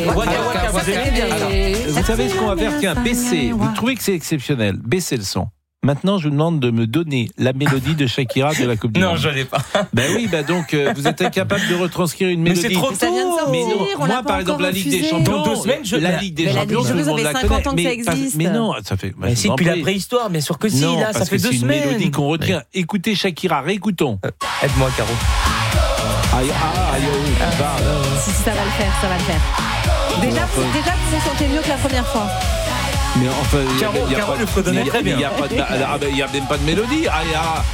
Vous savez ce qu'on va faire? Tiens, baissez. Vous trouvez que c'est exceptionnel? Baissez le son. Maintenant, je vous demande de me donner la mélodie de Shakira de la Coupe du Monde. Non, je l'ai pas. Ben oui, donc vous êtes incapable de retranscrire une mélodie. Mais c'est trop tôt. Ça vient de sortir, mais non, on moi, par exemple, la Ligue des Champions, dans 2 semaines, la Ligue des Champions, tout le monde la connaît. 50 ans que ça existe. Mais non, ça fait. Mais si, depuis la préhistoire, bien sûr que si, non, là, ça fait 2 semaines. C'est une mélodie qu'on retient. Écoutez Shakira, réécoutons. Aide-moi, Caro. Aïe, Si, ça va le faire. Déjà, vous vous sentez mieux que la première fois. Mais enfin, Caro le fredonnait très bien. Il n'y a même pas de mélodie. Aïe.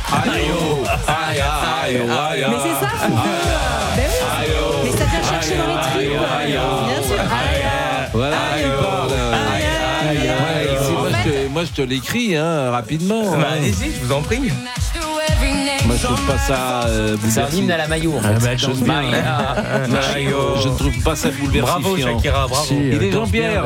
Mais c'est ça. Ben oui. Mais ça vient chercher dans les tripes. Bien sûr. Voilà, tu parles. Moi, je te l'écris rapidement. Allez-y, je vous en prie. Moi, je trouve pas ça. C'est un hymne à la Maillot, en fait. Je ne trouve pas ça bouleversant. Bravo, Shakira, bravo. Il est Jean-Pierre.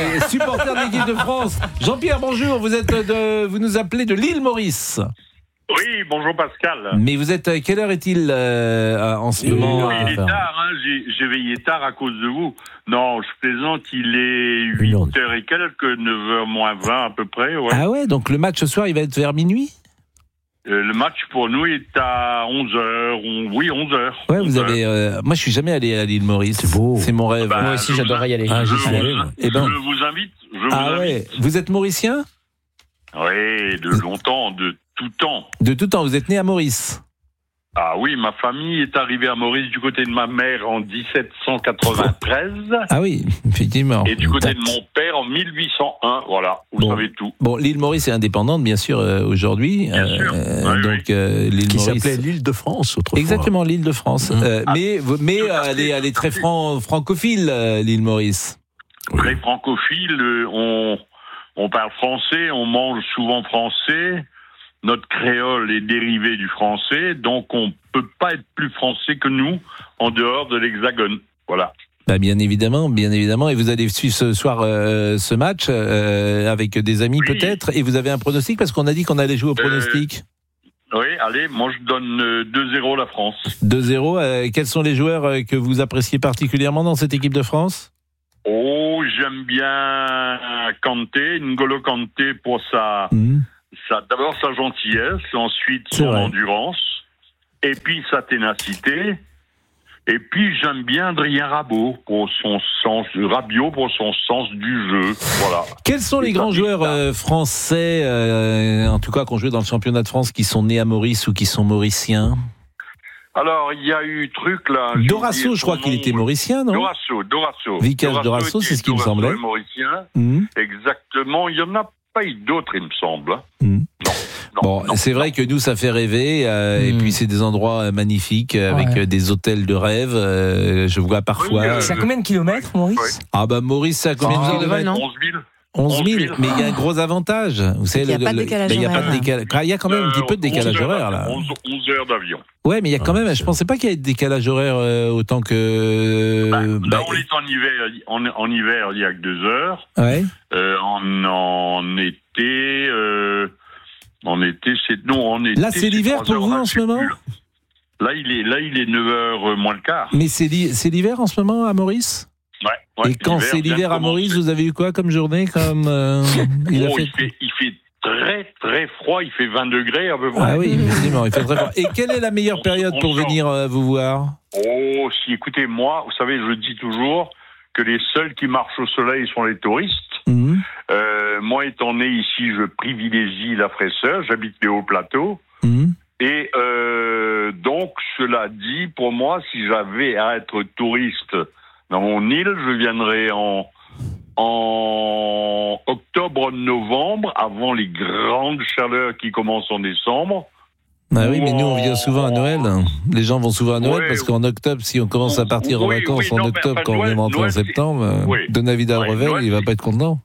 Supporter de l'équipe de France. Jean-Pierre, bonjour. Vous nous appelez de l'île Maurice. Oui, bonjour Pascal. Mais vous êtes, quelle heure est-il en ce moment? Il est tard, hein, j'ai veillé tard à cause de vous. Non, je plaisante, il est 8h et quelques, 9h moins 20 à peu près. Ouais. Ah ouais, donc le match ce soir, il va être vers minuit? Le match pour nous est à 11h. Oui, 11h. Ouais, vous avez. Moi, je suis jamais allé à l'île Maurice. C'est beau. C'est mon rêve. Moi aussi, j'adorerais y aller. Je vous invite. Ouais. Vous êtes mauricien? Oui, de longtemps, de tout temps. De tout temps. Vous êtes né à Maurice? Ah oui, ma famille est arrivée à Maurice du côté de ma mère en 1793. Ah oui, effectivement. Et du côté de mon père en 1801. Voilà, vous savez tout. Bon, l'île Maurice est indépendante, bien sûr, aujourd'hui. Bien sûr. Donc, l'île qui Maurice s'appelait l'île de France autrefois. Exactement, l'île de France. Mais elle est très francophile, l'île Maurice. Très francophile. On parle français, on mange souvent français. Notre créole est dérivé du français, donc on peut pas être plus français que nous en dehors de l'Hexagone. Voilà. Bah bien évidemment. Et vous allez suivre ce soir ce match avec des amis peut-être. Et vous avez un pronostic parce qu'on a dit qu'on allait jouer au pronostic. Oui, allez, moi je donne 2-0 la France. 2-0. Quels sont les joueurs que vous appréciez particulièrement dans cette équipe de France? Oh, j'aime bien Kanté, N'Golo Kanté pour d'abord sa gentillesse, ensuite son endurance, et puis sa ténacité, et puis j'aime bien Adrien Rabiot pour son sens du jeu. Voilà. Quels sont les grands joueurs français, en tout cas qui ont joué dans le championnat de France, qui sont nés à Maurice ou qui sont mauriciens? Alors, il y a eu truc là. Dorasso, je crois qu'il était mauricien, non? Dorasso. Vicage Dorasso, c'est ce qui me semblait. Mauricien. Exactement. Il y en a pas eu d'autres, il me semble. Non, c'est vrai que nous, ça fait rêver. Et puis, c'est des endroits magnifiques avec des hôtels de rêve. Je vois parfois. C'est à combien de kilomètres, Maurice? Ah, bah, Maurice, c'est à combien de kilomètres? 11 000. 11 000, mais il y a un gros avantage. Vous savez, il n'y a pas de décalage horaire. Il y a quand même un petit peu de décalage horaire, là. 11 heures d'avion. Ouais, mais il y a quand même, je pensais pas qu'il y ait de décalage horaire autant que... Là, on est en hiver, il y a que 2 heures. Ouais. En été, c'est... Non, en été, là, c'est l'hiver pour vous en ce moment? Là, il est 9 heures moins le quart. Mais c'est l'hiver en ce moment à Maurice? Ouais. Et quand c'est l'hiver à Maurice, vous avez eu quoi comme journée? Il fait très très froid, il fait 20 degrés à peu près. Ah oui, effectivement, il fait très froid. Et quelle est la meilleure période pour venir vous voir? Oh, si écoutez, moi, vous savez, je dis toujours que les seuls qui marchent au soleil sont les touristes. Moi, étant né ici, je privilégie la fraîcheur, j'habite les hauts plateaux. Et donc, cela dit, pour moi, si j'avais à être touriste dans mon île, je viendrai en octobre-novembre, avant les grandes chaleurs qui commencent en décembre. Ah oui, mais nous, on vient souvent à Noël. Les gens vont souvent à Noël parce qu'en octobre, si on commence à partir en vacances en octobre, quand on vient rentrer en septembre, de Navidad Revel, il va pas être content.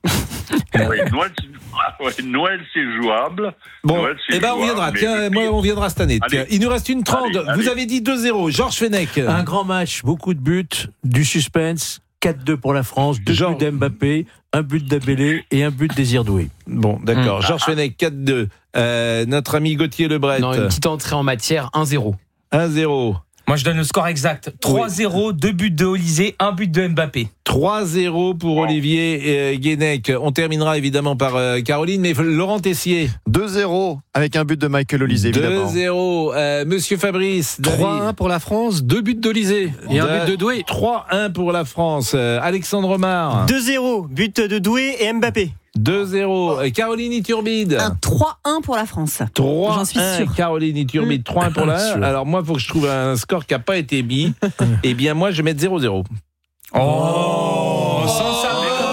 Noël, c'est jouable. Bon, on viendra. Tiens, moi, on viendra cette année. Tiens, il nous reste une 30. Vous avez dit 2-0. Georges Fenech. Un grand match, beaucoup de buts, du suspense. 4-2 pour la France, 2 buts d'Mbappé, un but d'Abélé et un but Désir Doué. Bon, d'accord. Georges Fenech, 4-2. Notre ami Gauthier Lebret. Non, une petite entrée en matière, 1-0. 1-0. Moi, je donne le score exact. 3-0, 2 buts de Olysée, 1 but de Mbappé. 3-0 pour Olivier Guénec. On terminera évidemment par Caroline, mais Laurent Tessier. 2-0 avec un but de Michael Olysée, évidemment. 2-0. Monsieur Fabrice. 3-1 pour la France, 2 buts d'Olysée et un but de Doué. 3-1 pour la France. Alexandre Omar. 2-0, but de Doué et Mbappé. 2-0. Caroline Iturbide. Un 3-1 pour la France. 3-1. J'en suis sûre. Caroline Iturbide, 3-1 pour la. Alors moi, il faut que je trouve un score qui n'a pas été mis. Eh bien, moi, je vais mettre 0-0. Oh, sans ça.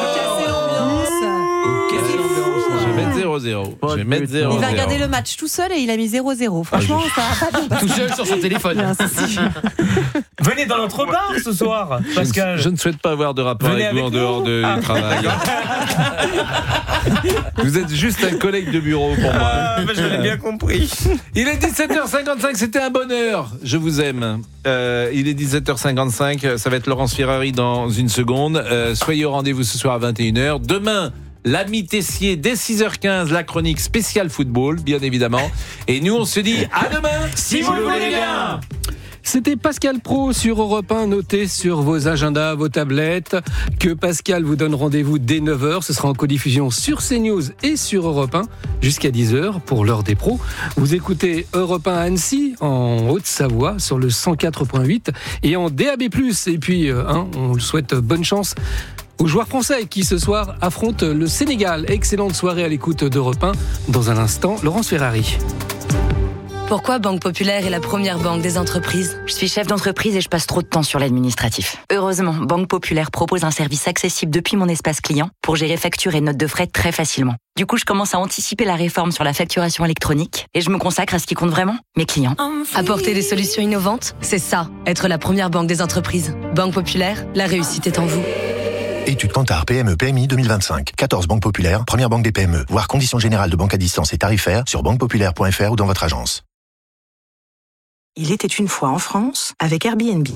Je vais mettre 0-0. Il va regarder le match tout seul et il a mis 0-0. Franchement, ça va pas bien passer. Tout seul sur son téléphone. Venez dans notre bar ce soir, Pascal. Je ne souhaite pas avoir de rapport avec vous en dehors du travail. Vous êtes juste un collègue de bureau pour moi. Je l'ai bien compris. Il est 17h55, c'était un bonheur. Je vous aime. Il est 17h55, ça va être Laurence Ferrari dans une seconde. Soyez au rendez-vous ce soir à 21h. Demain, l'ami Tessier, dès 6h15, la chronique spéciale football, bien évidemment. Et nous, on se dit à demain, si vous le voulez bien. C'était Pascal Praud sur Europe 1, notez sur vos agendas, vos tablettes, que Pascal vous donne rendez-vous dès 9h. Ce sera en codiffusion sur CNews et sur Europe 1 jusqu'à 10h pour l'heure des pros. Vous écoutez Europe 1 à Annecy, en Haute-Savoie, sur le 104.8 et en DAB+. Et puis, on souhaite bonne chance aux joueurs français qui ce soir affrontent le Sénégal. Excellente soirée à l'écoute d'Europe 1. Dans un instant, Laurence Ferrari. Pourquoi Banque Populaire est la première banque des entreprises ? Je suis chef d'entreprise et je passe trop de temps sur l'administratif. Heureusement, Banque Populaire propose un service accessible depuis mon espace client pour gérer factures et notes de frais très facilement. Du coup, je commence à anticiper la réforme sur la facturation électronique et je me consacre à ce qui compte vraiment, mes clients. Apporter des solutions innovantes, c'est ça, être la première banque des entreprises. Banque Populaire, la réussite est en vous. Étude Kantar PME PMI 2025. 14 banques populaires, première banque des PME. Voir conditions générales de banque à distance et tarifaires sur banquepopulaire.fr ou dans votre agence. Il était une fois en France avec Airbnb.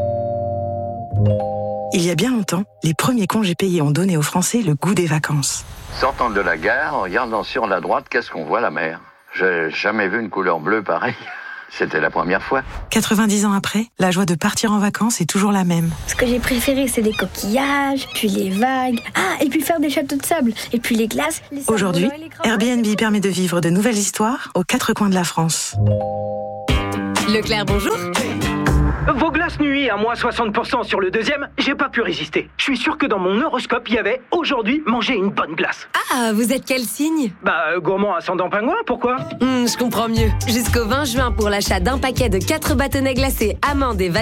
Il y a bien longtemps, les premiers congés payés ont donné aux Français le goût des vacances. Sortant de la gare, en regardant sur la droite, qu'est-ce qu'on voit, la mer? J'ai jamais vu une couleur bleue pareille. C'était la première fois. 90 ans après, la joie de partir en vacances est toujours la même. Ce que j'ai préféré, c'est les coquillages, puis les vagues. Ah, et puis faire des châteaux de sable, et puis les glaces. Aujourd'hui, Airbnb permet de vivre de nouvelles histoires aux quatre coins de la France. Leclerc, bonjour. Vos glaces nuit à moins 60% sur le deuxième, j'ai pas pu résister. Je suis sûr que dans mon horoscope, il y avait aujourd'hui manger une bonne glace. Ah, vous êtes quel signe ? Gourmand ascendant pingouin, pourquoi ? Je comprends mieux. Jusqu'au 20 juin pour l'achat d'un paquet de 4 bâtonnets glacés amandes et vanille.